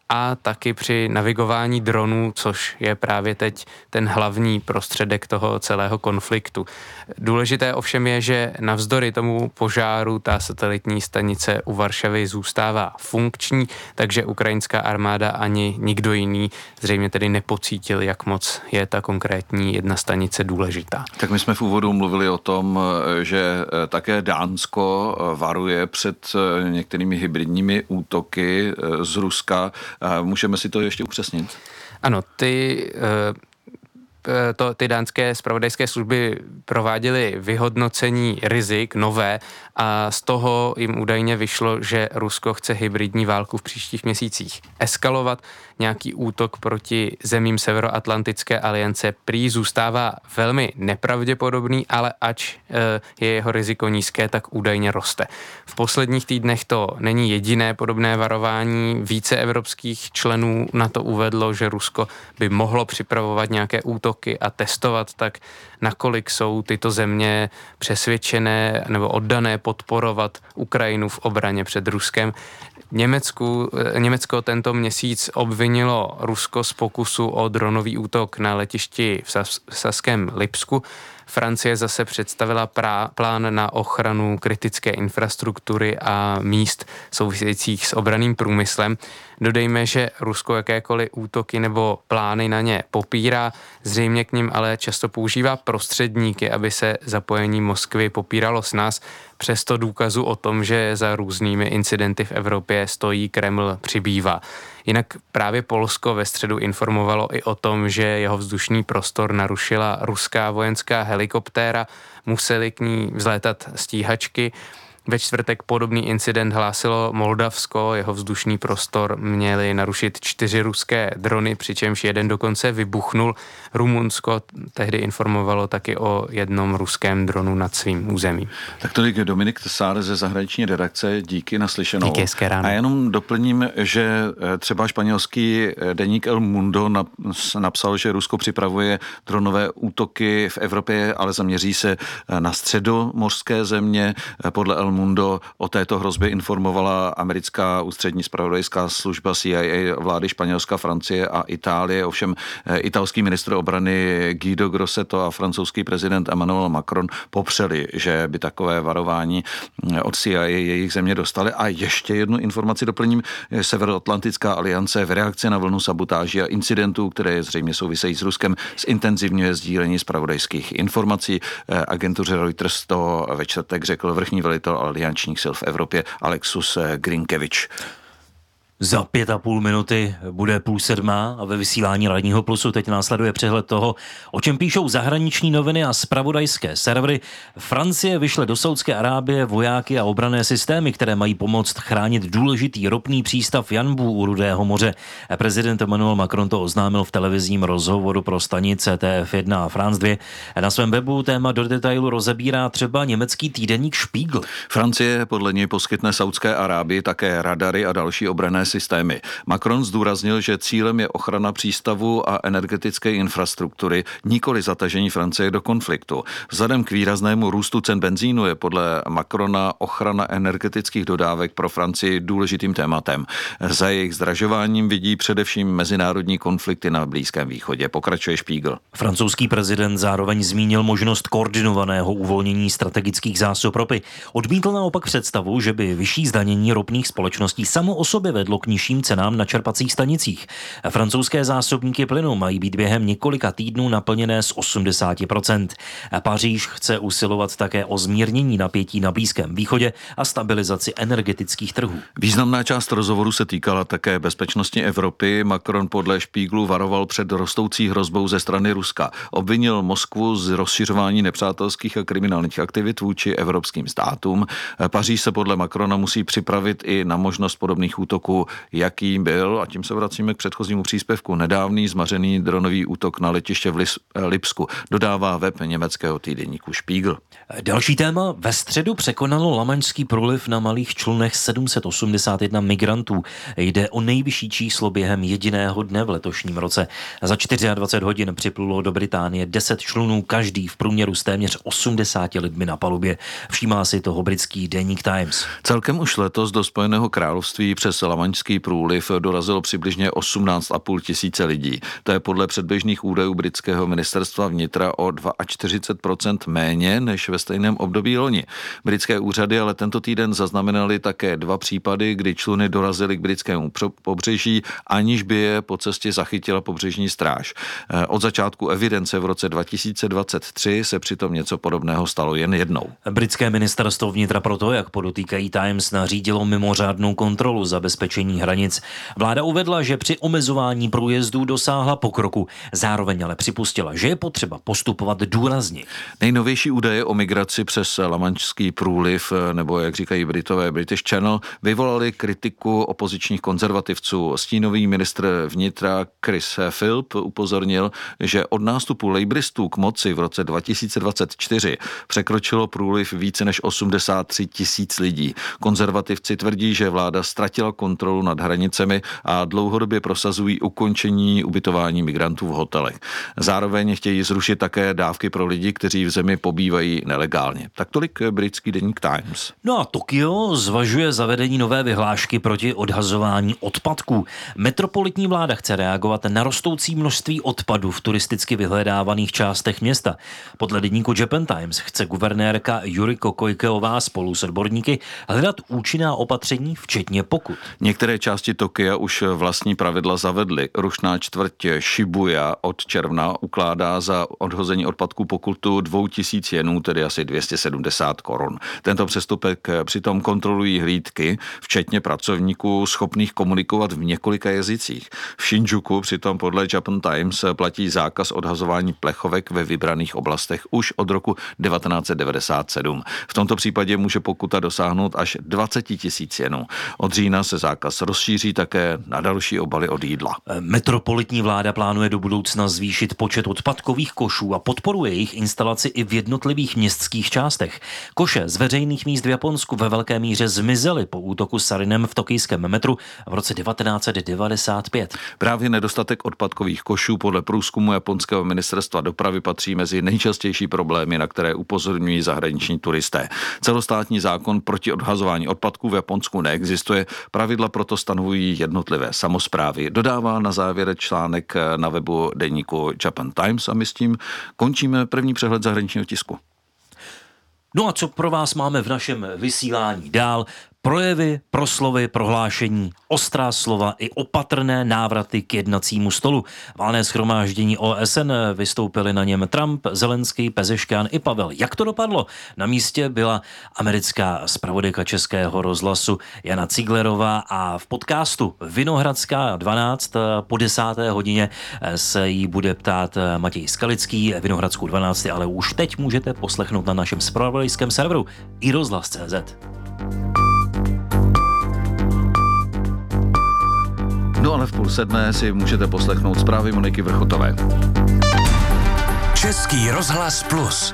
a taky při navigování dronů, což je právě teď ten hlavní prostředek toho celého konfliktu. Důležité ovšem je, že navzdory tomu požáru ta satelitní stanice u Varšavy zůstává funkční, takže ukrajinská armáda ani nikdo jiný zřejmě tedy nepocítil, jak moc je ta konkrétní jedna stanice důležitá. Tak my jsme v úvodu mluvili o tom, že také Dánsko varuje před některými hybridními útoky z Ruska. Můžeme si to ještě upřesnit? Ano, ty... To, ty dánské zpravodajské služby prováděly vyhodnocení rizik nové a z toho jim údajně vyšlo, že Rusko chce hybridní válku v příštích měsících eskalovat. Nějaký útok proti zemím Severoatlantické aliance prý zůstává velmi nepravděpodobný, ale ač je jeho riziko nízké, tak údajně roste. V posledních týdnech to není jediné podobné varování. Více evropských členů na to uvedlo, že Rusko by mohlo připravovat nějaké útoky a testovat tak, nakolik jsou tyto země přesvědčené nebo oddané podporovat Ukrajinu v obraně před Ruskem. Německu, Německo tento měsíc obvinilo Rusko z pokusu o dronový útok na letišti v, Sas, v Saském Lipsku. Francie zase představila prá, plán na ochranu kritické infrastruktury a míst souvisejících s obranným průmyslem. Dodejme, že Rusko jakékoliv útoky nebo plány na ně popírá, zřejmě k nim ale často používá prostředníky, aby se zapojení Moskvy popíralo s nás. Přesto důkazu o tom, že za různými incidenty v Evropě stojí Kreml, přibývá. Jinak právě Polsko ve středu informovalo i o tom, že jeho vzdušný prostor narušila ruská vojenská helikoptéra, museli k ní vzlétat stíhačky. Ve čtvrtek podobný incident hlásilo Moldavsko, jeho vzdušný prostor měli narušit čtyři ruské drony, přičemž jeden dokonce vybuchnul. Rumunsko tehdy informovalo taky o jednom ruském dronu nad svým územím. Tak tolik Dominik Tesár ze zahraniční redakce, díky naslyšenou. Díky, hezké ráno. A jenom doplním, že třeba španělský deník El Mundo napsal, že Rusko připravuje dronové útoky v Evropě, ale zaměří se na středomořské země. Podle El Mundo o této hrozbě informovala americká ústřední zpravodajská služba C I A vlády Španělska, Francie a Itálie. Ovšem italský ministr obrany Guido Grossetto a francouzský prezident Emmanuel Macron popřeli, že by takové varování od C I A jejich země dostaly. A ještě jednu informaci doplním. Severoatlantická aliance v reakci na vlnu sabotáží a incidentů, které zřejmě souvisejí s Ruskem, zintenzivňuje sdílení zpravodajských informací. Agentuře Reuters to ve čtvrtek řekl vrchní velitel aliančních sil v Evropě Alexus Grinkevič. Za pět a půl minuty bude půl sedmá a ve vysílání Ranního plusu teď následuje přehled toho, o čem píšou zahraniční noviny a zpravodajské servery. Francie vyšle do Saudské Arábie vojáky a obranné systémy, které mají pomoct chránit důležitý ropný přístav Janbu u Rudého moře. Prezident Emmanuel Macron to oznámil v televizním rozhovoru pro stanice T F jedna a France dva. Na svém webu téma do detailu rozebírá třeba německý týdeník Spiegel. Francie podle něj poskytne Saudské Arábii také radary a další obranné systémy. Macron zdůraznil, že cílem je ochrana přístavu a energetické infrastruktury, nikoli zatažení Francie do konfliktu. Vzhledem k výraznému růstu cen benzínu je podle Macrona ochrana energetických dodávek pro Francii důležitým tématem. Za jejich zdražováním vidí především mezinárodní konflikty na Blízkém východě, pokračuje Spiegel. Francouzský prezident zároveň zmínil možnost koordinovaného uvolnění strategických zásob ropy. Odmítl naopak představu, že by vyšší zdanění ropných společností samo o sobě vedlo k nižším cenám na čerpacích stanicích. Francouzské zásobníky plynu mají být během několika týdnů naplněné z osmdesát procent. Paříž chce usilovat také o zmírnění napětí na Blízkém východě a stabilizaci energetických trhů. Významná část rozhovoru se týkala také bezpečnosti Evropy. Macron podle Spiegelu varoval před rostoucí hrozbou ze strany Ruska. Obvinil Moskvu z rozšiřování nepřátelských a kriminálních aktivit vůči evropským státům. Paříž se podle Macrona musí připravit i na možnost podobných útoků, jaký byl, a tím se vracíme k předchozímu příspěvku, nedávný zmařený dronový útok na letiště v Lipsku, dodává web německého týdeníku Spiegel. Další téma. Ve středu překonalo Lamaňský průliv na malých člunech sedm set osmdesát jedna migrantů. Jde o nejvyšší číslo během jediného dne v letošním roce. Za dvacet čtyři hodin připlulo do Británie deset člunů, každý v průměru s téměř osmdesáti lidmi na palubě. Všímá si toho britský deník Times. Celkem už letos do Spojeného království přes Lamaňský Lamaňský průliv dorazilo přibližně osmnáct a půl tisíce lidí. To je podle předběžných údajů britského ministerstva vnitra o čtyřicet dva procent méně než ve stejném období loni. Britské úřady ale tento týden zaznamenaly také dva případy, kdy čluny dorazily k britskému pobřeží, aniž by je po cestě zachytila pobřežní stráž. Od začátku evidence v roce dva tisíce dvacet tři se přitom něco podobného stalo jen jednou. Britské ministerstvo vnitra proto, jak podotýkají Times, nařídilo mimořádnou kontrolu zabezpečení hranic. Vláda uvedla, že při omezování průjezdů dosáhla pokroku. Zároveň ale připustila, že je potřeba postupovat důrazně. Nejnovější údaje o migraci přes Lamanšský průliv, nebo jak říkají Britové British Channel, vyvolali kritiku opozičních konzervativců. Stínový ministr vnitra Chris Philp upozornil, že od nástupu lejbristů k moci v roce dva tisíce dvacet čtyři překročilo průliv více než osmdesát tři tisíc lidí. Konzervativci tvrdí, že vláda ztratila kontrolu nad hranicemi a dlouhodobě prosazují ukončení ubytování migrantů v hotelech. Zároveň chtějí zrušit také dávky pro lidi, kteří v zemi pobývají nelegálně. Tak tolik britský deník Times. No a Tokio zvažuje zavedení nové vyhlášky proti odhazování odpadků. Metropolitní vláda chce reagovat na rostoucí množství odpadů v turisticky vyhledávaných částech města. Podle deníku Japan Times chce guvernérka Yuriko Koikeová spolu s odborníky hledat účinná opatření, včetně pokut. Některé části Tokia už vlastní pravidla zavedly. Rušná čtvrť Shibuya od června ukládá za odhození odpadků pokutu dvou tisíc jenů, tedy asi dvě stě sedmdesát korun. Tento přestupek přitom kontrolují hlídky, včetně pracovníků schopných komunikovat v několika jazycích. V Shinjuku přitom podle Japan Times platí zákaz odhazování plechovek ve vybraných oblastech už od roku devatenáct set devadesát sedm. V tomto případě může pokuta dosáhnout až dvacet tisíc jenů. Od října se zákaz rozšíří také na další obaly od jídla. Metropolitní vláda plánuje do budoucna zvýšit počet odpadkových košů a podporuje jejich instalaci i v jednotlivých městských částech. Koše z veřejných míst v Japonsku ve velké míře zmizely po útoku sarinem v tokijském metru v roce devatenáct set devadesát pět. Právě nedostatek odpadkových košů podle průzkumu japonského ministerstva dopravy patří mezi nejčastější problémy, na které upozorňují zahraniční turisté. Celostátní zákon proti odhazování odpadků v Japonsku neexistuje, pravidla proto stanovují jednotlivé samosprávy. Dodává na závěr článek na webu deníku Japan Times a my s tím končíme první přehled zahraničního tisku. No a co pro vás máme v našem vysílání dál? Projevy, proslovy, prohlášení, ostrá slova i opatrné návraty k jednacímu stolu. Valné shromáždění O S N, vystoupili na něm Trump, Zelenský, Pezeškán i Pavel. Jak to dopadlo? Na místě byla americká zpravodajka Českého rozhlasu Jana Ciglerová a v podcastu Vinohradská dvanáct po desáté hodině se jí bude ptát Matěj Skalický. Vinohradskou dvanáct ale už teď můžete poslechnout na našem zpravodajském serveru i rozhlas tečka cé zet. No ale v půl sedmé si můžete poslechnout zprávy Moniky Vrchotové. Český rozhlas plus.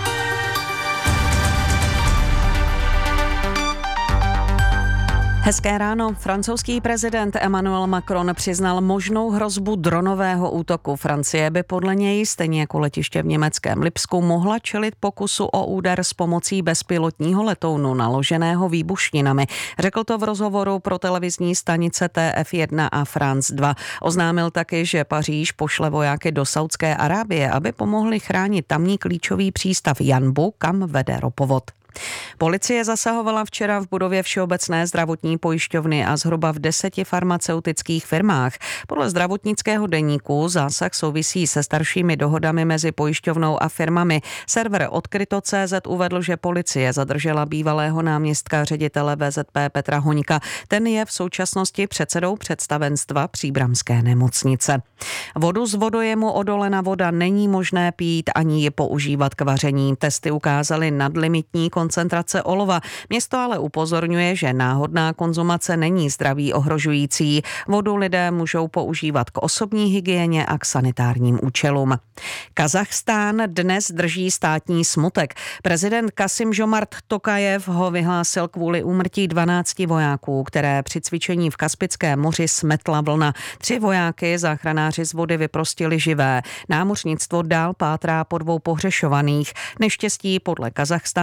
Hezké ráno. Francouzský prezident Emmanuel Macron přiznal možnou hrozbu dronového útoku. Francie by podle něj, stejně jako letiště v německém Lipsku, mohla čelit pokusu o úder s pomocí bezpilotního letounu naloženého výbušninami. Řekl to v rozhovoru pro televizní stanice T F jedna a France dva. Oznámil taky, že Paříž pošle vojáky do Saudské Arábie, aby pomohli chránit tamní klíčový přístav Janbu, kam vede ropovod. Policie zasahovala včera v budově Všeobecné zdravotní pojišťovny a zhruba v deseti farmaceutických firmách. Podle zdravotnického deníku zásah souvisí se staršími dohodami mezi pojišťovnou a firmami. Server odkryto tečka cé zet uvedl, že policie zadržela bývalého náměstka ředitele V Z P Petra Hoňka. Ten je v současnosti předsedou představenstva Příbramské nemocnice. Vodu z vodojemu Odolena voda není možné pít ani ji používat k vaření. Testy ukázaly nadlimitní koncentrace olova. Město ale upozorňuje, že náhodná konzumace není zdraví ohrožující. Vodu lidé můžou používat k osobní hygieně a k sanitárním účelům. Kazachstán dnes drží státní smutek. Prezident Kasim-Žomart Tokajev ho vyhlásil kvůli úmrtí dvanácti vojáků, které při cvičení v Kaspickém moři smetla vlna. Tři vojáky záchranáři z vody vyprostili živé. Námořnictvo dál pátrá po dvou pohřešovaných. Neštěstí podle kazachstánských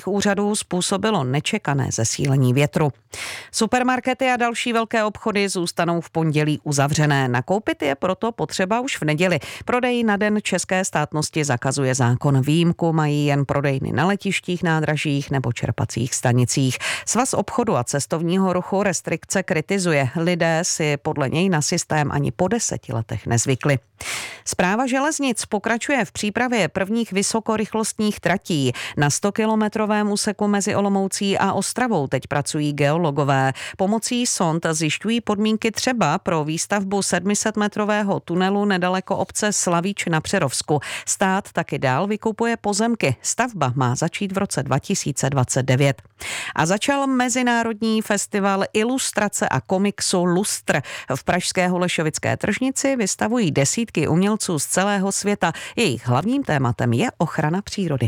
úřadů způsobilo nečekané zesílení větru. Supermarkety a další velké obchody zůstanou v pondělí uzavřené. Nakoupit je proto potřeba už v neděli. Prodej na den české státnosti zakazuje zákon. Výjimku mají jen prodejny na letištích, nádražích nebo čerpacích stanicích. Svaz obchodu a cestovního ruchu restrikce kritizuje. Lidé si podle něj na systém ani po deseti letech nezvykli. Správa železnic pokračuje v přípravě prvních vysokorychlostních tratí. Na stokilometrovém úseku mezi Olomoucí a Ostravou teď pracují geologové. Pomocí sond zjišťují podmínky třeba pro výstavbu sedmisetmetrového tunelu nedaleko obce Slavíč na Přerovsku. Stát taky dál vykupuje pozemky. Stavba má začít v roce dva tisíce dvacet devět. A začal mezinárodní festival ilustrace a komiksu Lustr. V pražské Holešovické tržnici vystavují desítky umělců z celého světa. Jejich hlavním tématem je ochrana přírody.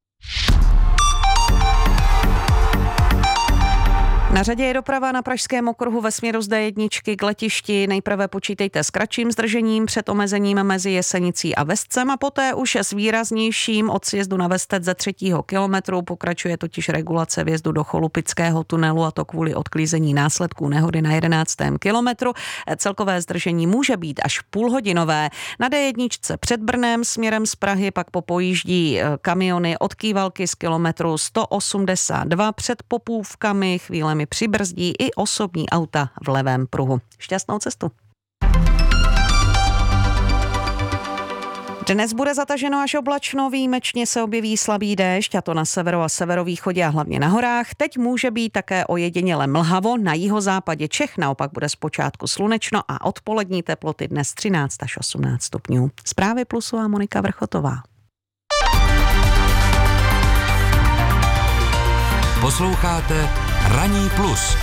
Na řadě je doprava na pražském okruhu ve směru z D jedna k letišti. Nejprve počítejte s kratším zdržením před omezením mezi Jesenicí a Vestcem a poté už s výraznějším od sjezdu na Vestec ze třetího kilometru. Pokračuje totiž regulace vjezdu do Cholupického tunelu, a to kvůli odklízení následků nehody na jedenáctém kilometru. Celkové zdržení může být až půlhodinové. Na D jedna před Brnem směrem z Prahy pak popojíždí kamiony od Kývalky z kilometru sto osmdesát dva, před Popůvkami chvílemi přibrzdí i osobní auta v levém pruhu. Šťastnou cestu. Dnes bude zataženo až oblačno, výjimečně se objeví slabý déšť, a to na severu a severovýchodě a hlavně na horách. Teď může být také ojediněle mlhavo, na jihozápadě Čech naopak bude zpočátku slunečno a odpolední teploty dnes třináct až osmnáct stupňů. Zprávy Plusu a Monika Vrchotová. Posloucháte Ranní plus.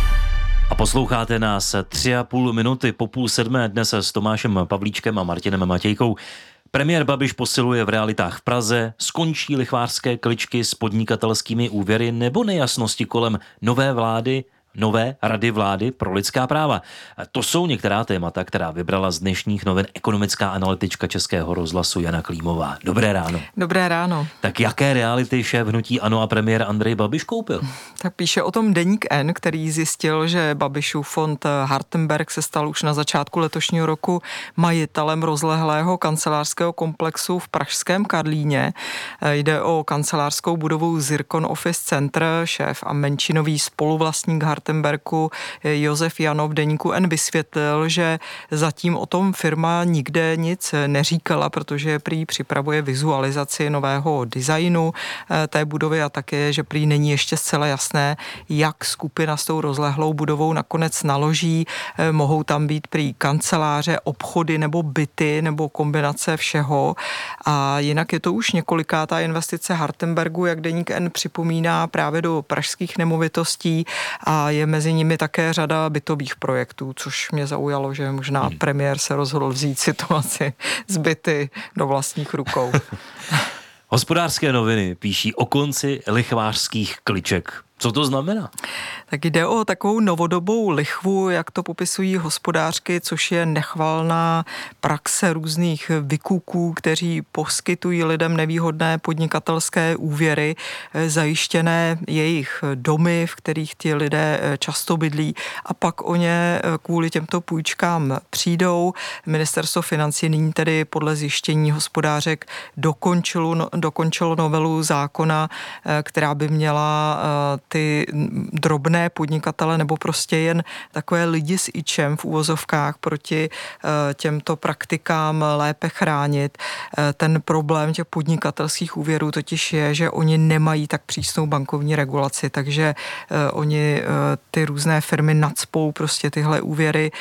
A posloucháte nás tři a půl minuty po půl sedmé dnes s Tomášem Pavlíčkem a Martinem Matějkou. Premiér Babiš posiluje v realitách v Praze, skončí lichvářské kličky s podnikatelskými úvěry nebo nejasnosti kolem nové vlády, nové rady vlády pro lidská práva. To jsou některá témata, která vybrala z dnešních novin ekonomická analytička Českého rozhlasu Jana Klímová. Dobré ráno. Dobré ráno. Tak jaké reality šéf hnutí ANO a premiér Andrej Babiš koupil? Tak píše o tom Deník N, který zjistil, že Babišův fond Hartenberg se stal už na začátku letošního roku majitelem rozlehlého kancelářského komplexu v pražském Karlíně. Jde o kancelářskou budovu Zircon Office Center. Šéf a menšinový spoluvlastník Hartenbergu Josef Janov Deníku N vysvětlil, že zatím o tom firma nikde nic neříkala, protože prý připravuje vizualizaci nového designu té budovy a také, že prý není ještě zcela jasné, jak skupina s tou rozlehlou budovou nakonec naloží. Mohou tam být prý kanceláře, obchody nebo byty nebo kombinace všeho. A jinak je to už několikátá investice Hartenbergu, jak Deník N připomíná, právě do pražských nemovitostí, a je mezi nimi také řada bytových projektů, což mě zaujalo, že možná hmm. premiér se rozhodl vzít situaci z byty do vlastních rukou. Hospodářské noviny píší o konci lichvářských kliček. Co to znamená? Tak jde o takovou novodobou lichvu, jak to popisují hospodářky, což je nechvalná praxe různých vykuků, kteří poskytují lidem nevýhodné podnikatelské úvěry, zajištěné jejich domy, v kterých ti lidé často bydlí, a pak o ně kvůli těmto půjčkám přijdou. Ministerstvo financí nyní tedy podle zjištění hospodářek dokončilo, dokončilo novelu zákona, která by měla ty drobné podnikatele nebo prostě jen takové lidi s ičem v úvozovkách proti těmto praktikám lépe chránit. Ten problém těch podnikatelských úvěrů totiž je, že oni nemají tak přísnou bankovní regulaci, takže oni ty různé firmy nacpou prostě tyhle úvěry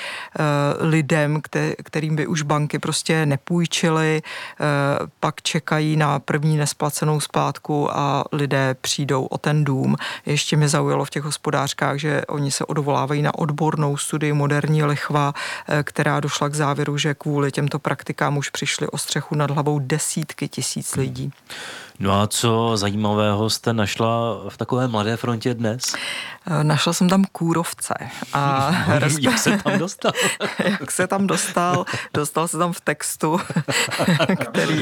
lidem, kterým by už banky prostě nepůjčily, pak čekají na první nesplacenou splátku a lidé přijdou o ten dům. Ještě mě zaujalo v těch hospodářkách, že oni se odvolávají na odbornou studii Moderní lichva, která došla k závěru, že kvůli těmto praktikám už přišli o střechu nad hlavou desítky tisíc lidí. No a co zajímavého jste našla v takové Mladé frontě dnes? Našla jsem tam kůrovce. A jak se tam dostal? jak se tam dostal? Dostal se tam v textu, který...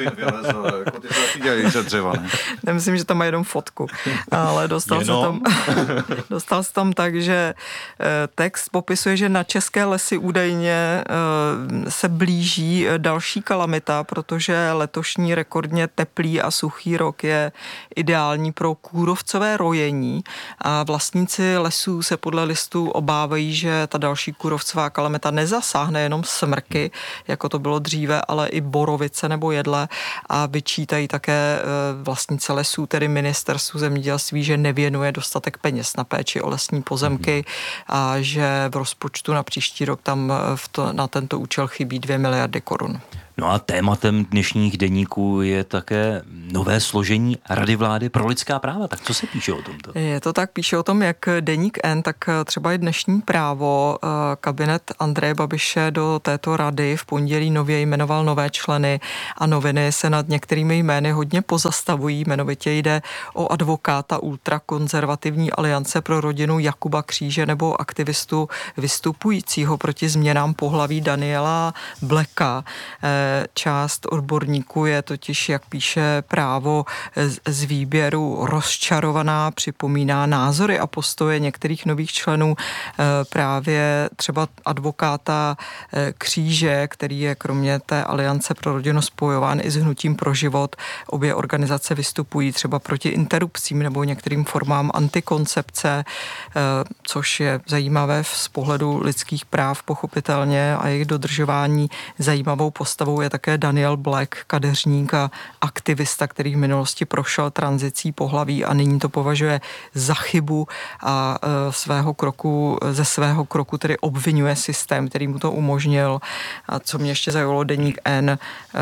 Nemyslím, že tam má jenom fotku, ale dostal se tam, dostal se tam tak, že text popisuje, že na české lesy údajně se blíží další kalamita, protože letošní rekordně teplý a suchý rok je ideální pro kůrovcové rojení a vlastníci lesů se podle listů obávají, že ta další kůrovcová kalamita nezasáhne jenom smrky, jako to bylo dříve, ale i borovice nebo jedle a vyčítají také vlastníci lesů, tedy ministerstvu zemědělství, že nevěnuje dostatek peněz na péči o lesní pozemky a že v rozpočtu na příští rok tam v to, na tento účel chybí dvě miliardy korun. No a tématem dnešních deníků je také nové složení Rady vlády pro lidská práva. Tak co se píše o tomto? Je to tak, píše o tom, jak deník N, tak třeba i dnešní Právo. Kabinet Andreje Babiše do této rady v pondělí nově jmenoval nové členy a noviny se nad některými jmény hodně pozastavují. Jmenovitě jde o advokáta ultrakonzervativní aliance pro rodinu Jakuba Kříže nebo aktivistu vystupujícího proti změnám pohlaví Daniela Blacka. Část odborníků je totiž, jak píše Právo, z výběru rozčarovaná, připomíná názory a postoje některých nových členů, právě třeba advokáta Kříže, který je kromě té aliance pro rodinu spojován i s Hnutím pro život. Obě organizace vystupují třeba proti interrupcím nebo některým formám antikoncepce, což je zajímavé z pohledu lidských práv pochopitelně a jejich dodržování. Zajímavou postavou je také Daniel Black, kadeřník a aktivista, který v minulosti prošel tranzicí pohlaví a nyní to považuje za chybu a svého kroku, ze svého kroku tedy obvinuje systém, který mu to umožnil. A co mě ještě zajímalo, deník N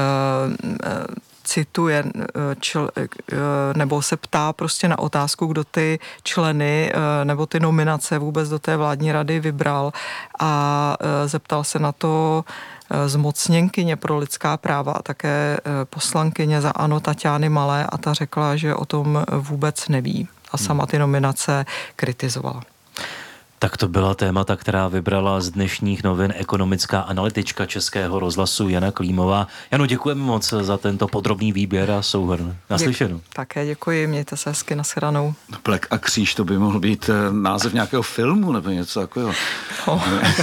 cituje čl, nebo se ptá prostě na otázku, kdo ty členy nebo ty nominace vůbec do té vládní rady vybral a zeptal se na to zmocněnkyně pro lidská práva a také poslankyně za ANO Taťány Malé a ta řekla, že o tom vůbec neví a sama ty nominace kritizovala. Tak to byla témata, která vybrala z dnešních novin ekonomická analytička Českého rozhlasu Jana Klímová. Jano, děkujeme moc za tento podrobný výběr a souhrn. Naslyšenou. Také děkuji, mějte se hezky, nashledanou. Black a kříž, to by mohl být název nějakého filmu nebo něco takového. No,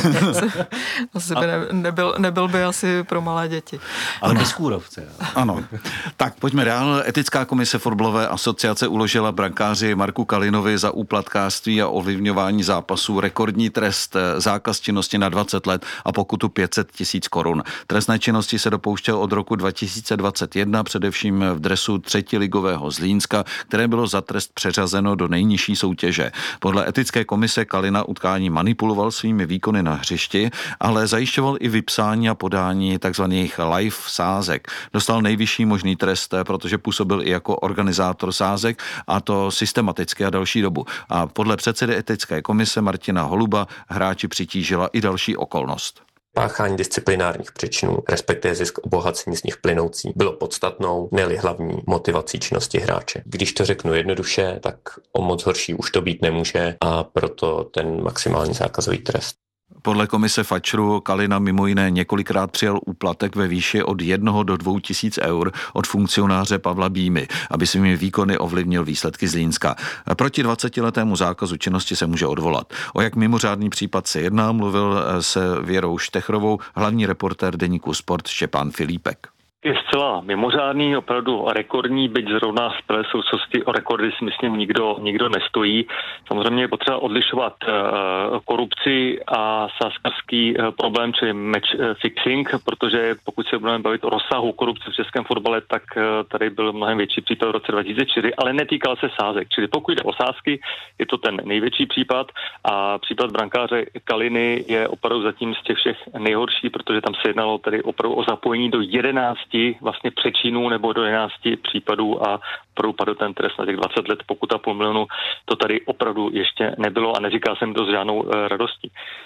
asi by ne, nebyl, nebyl by asi pro malé děti. Ale bez kůrovce. Ano. Tak pojďme dál. Etická komise fotbalové asociace uložila brankáři Marku Kalinovi za úplatkářství a ovlivňování zápasů rekordní trest, zákaz činnosti na dvacet let a pokutu pět set tisíc korun. Trestné činnosti se dopouštěl od roku dva tisíce dvacet jedna, především v dresu třetiligového Zlínska, které bylo za trest přeřazeno do nejnižší soutěže. Podle etické komise Kalina utkání manipuloval svými výkony na hřišti, ale zajišťoval i vypsání a podání takzvaných live sázek. Dostal nejvyšší možný trest, protože působil i jako organizátor sázek, a to systematicky a další dobu. A podle předsedy etické komise Martina Holuba hráči přitížila i další okolnost. Páchání disciplinárních přečinů, respektive zisk obohacení z nich plynoucí, bylo podstatnou, ne-li hlavní motivací činnosti hráče. Když to řeknu jednoduše, tak o moc horší už to být nemůže a proto ten maximální zákazový trest. Podle komise Fačru Kalina mimo jiné několikrát přijal úplatek ve výši od jednoho do dvou tisíc eur od funkcionáře Pavla Bímy, aby svými výkony ovlivnil výsledky Zlínska. Proti dvacetiletému zákazu činnosti se může odvolat. O jak mimořádný případ se jedná, mluvil se Věrou Štechrovou hlavní reportér deníku Sport Štěpán Filípek. Je zcela mimořádný, opravdu rekordní, byť zrovna v té souvislosti o rekordy si myslím nikdo, nikdo nestojí. Samozřejmě je potřeba odlišovat uh, korupci a sázkařský uh, problém, čili match uh, fixing, protože pokud se budeme bavit o rozsahu korupce v českém fotbale, tak uh, tady byl mnohem větší případ v roce dva tisíce čtyři, ale netýkal se sázek. Čili pokud jde o sázky, je to ten největší případ a případ brankáře Kaliny je opravdu zatím z těch všech nejhorší, protože tam se jednalo tady opravdu o zapojení do jedenácti vlastně přečinů nebo do jedenácti případů a opravdu padl ten trest na těch dvacet let, pokuta půl milionu, to tady opravdu ještě nebylo a neříká jsem to s žádnou e, radostí.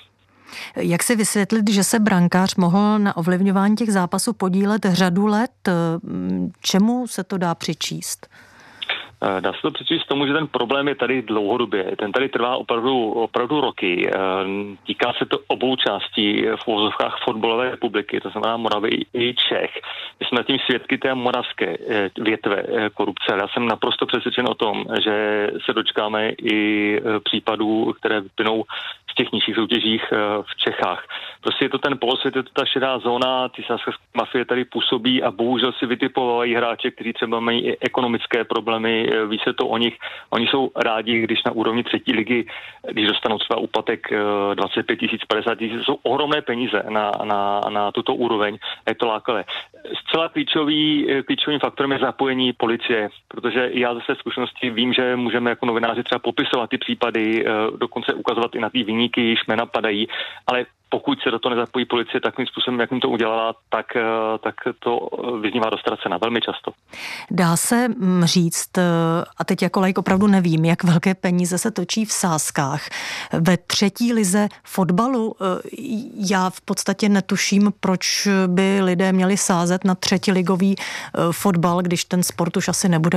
Jak si vysvětlit, že se brankář mohl na ovlivňování těch zápasů podílet řadu let? Čemu se to dá přičíst? Dá se to přečíst tomu, že ten problém je tady dlouhodobě. Ten tady trvá opravdu, opravdu roky. Týká se to obou částí v uvozovkách fotbalové republiky, to znamená Moravy i Čech. My jsme tím svědky té moravské větve korupce. Já jsem naprosto přesvědčen o tom, že se dočkáme i případů, které vyplynou z těch nižších soutěžích v Čechách. Prostě je to ten polosvět, je to ta šedá zóna, ty sázkařské mafie tady působí a bohužel si vytipovají hráče, kteří třeba mají i ekonomické problémy, ví se to o nich. Oni jsou rádi, když na úrovni třetí ligy, když dostanou třeba úplatek dvacet pět tisíc, padesát tisíc, jsou ohromné peníze na, na, na tuto úroveň. Je to lákavé. Zcela klíčový, klíčovým faktorem je zapojení policie, protože já ze své zkušenosti vím, že můžeme jako novináři třeba popisovat ty případy, dokonce ukazovat i na ty viníky, již jména padají, ale pokud se do toho nezapojí policie takovým způsobem, jak jim to udělala, tak, tak to vyznívá dostracena velmi často. Dá se říct, a teď jako laik opravdu nevím, jak velké peníze se točí v sázkách. Ve třetí lize fotbalu já v podstatě netuším, proč by lidé měli sázet na třetiligový fotbal, když ten sport už asi nebude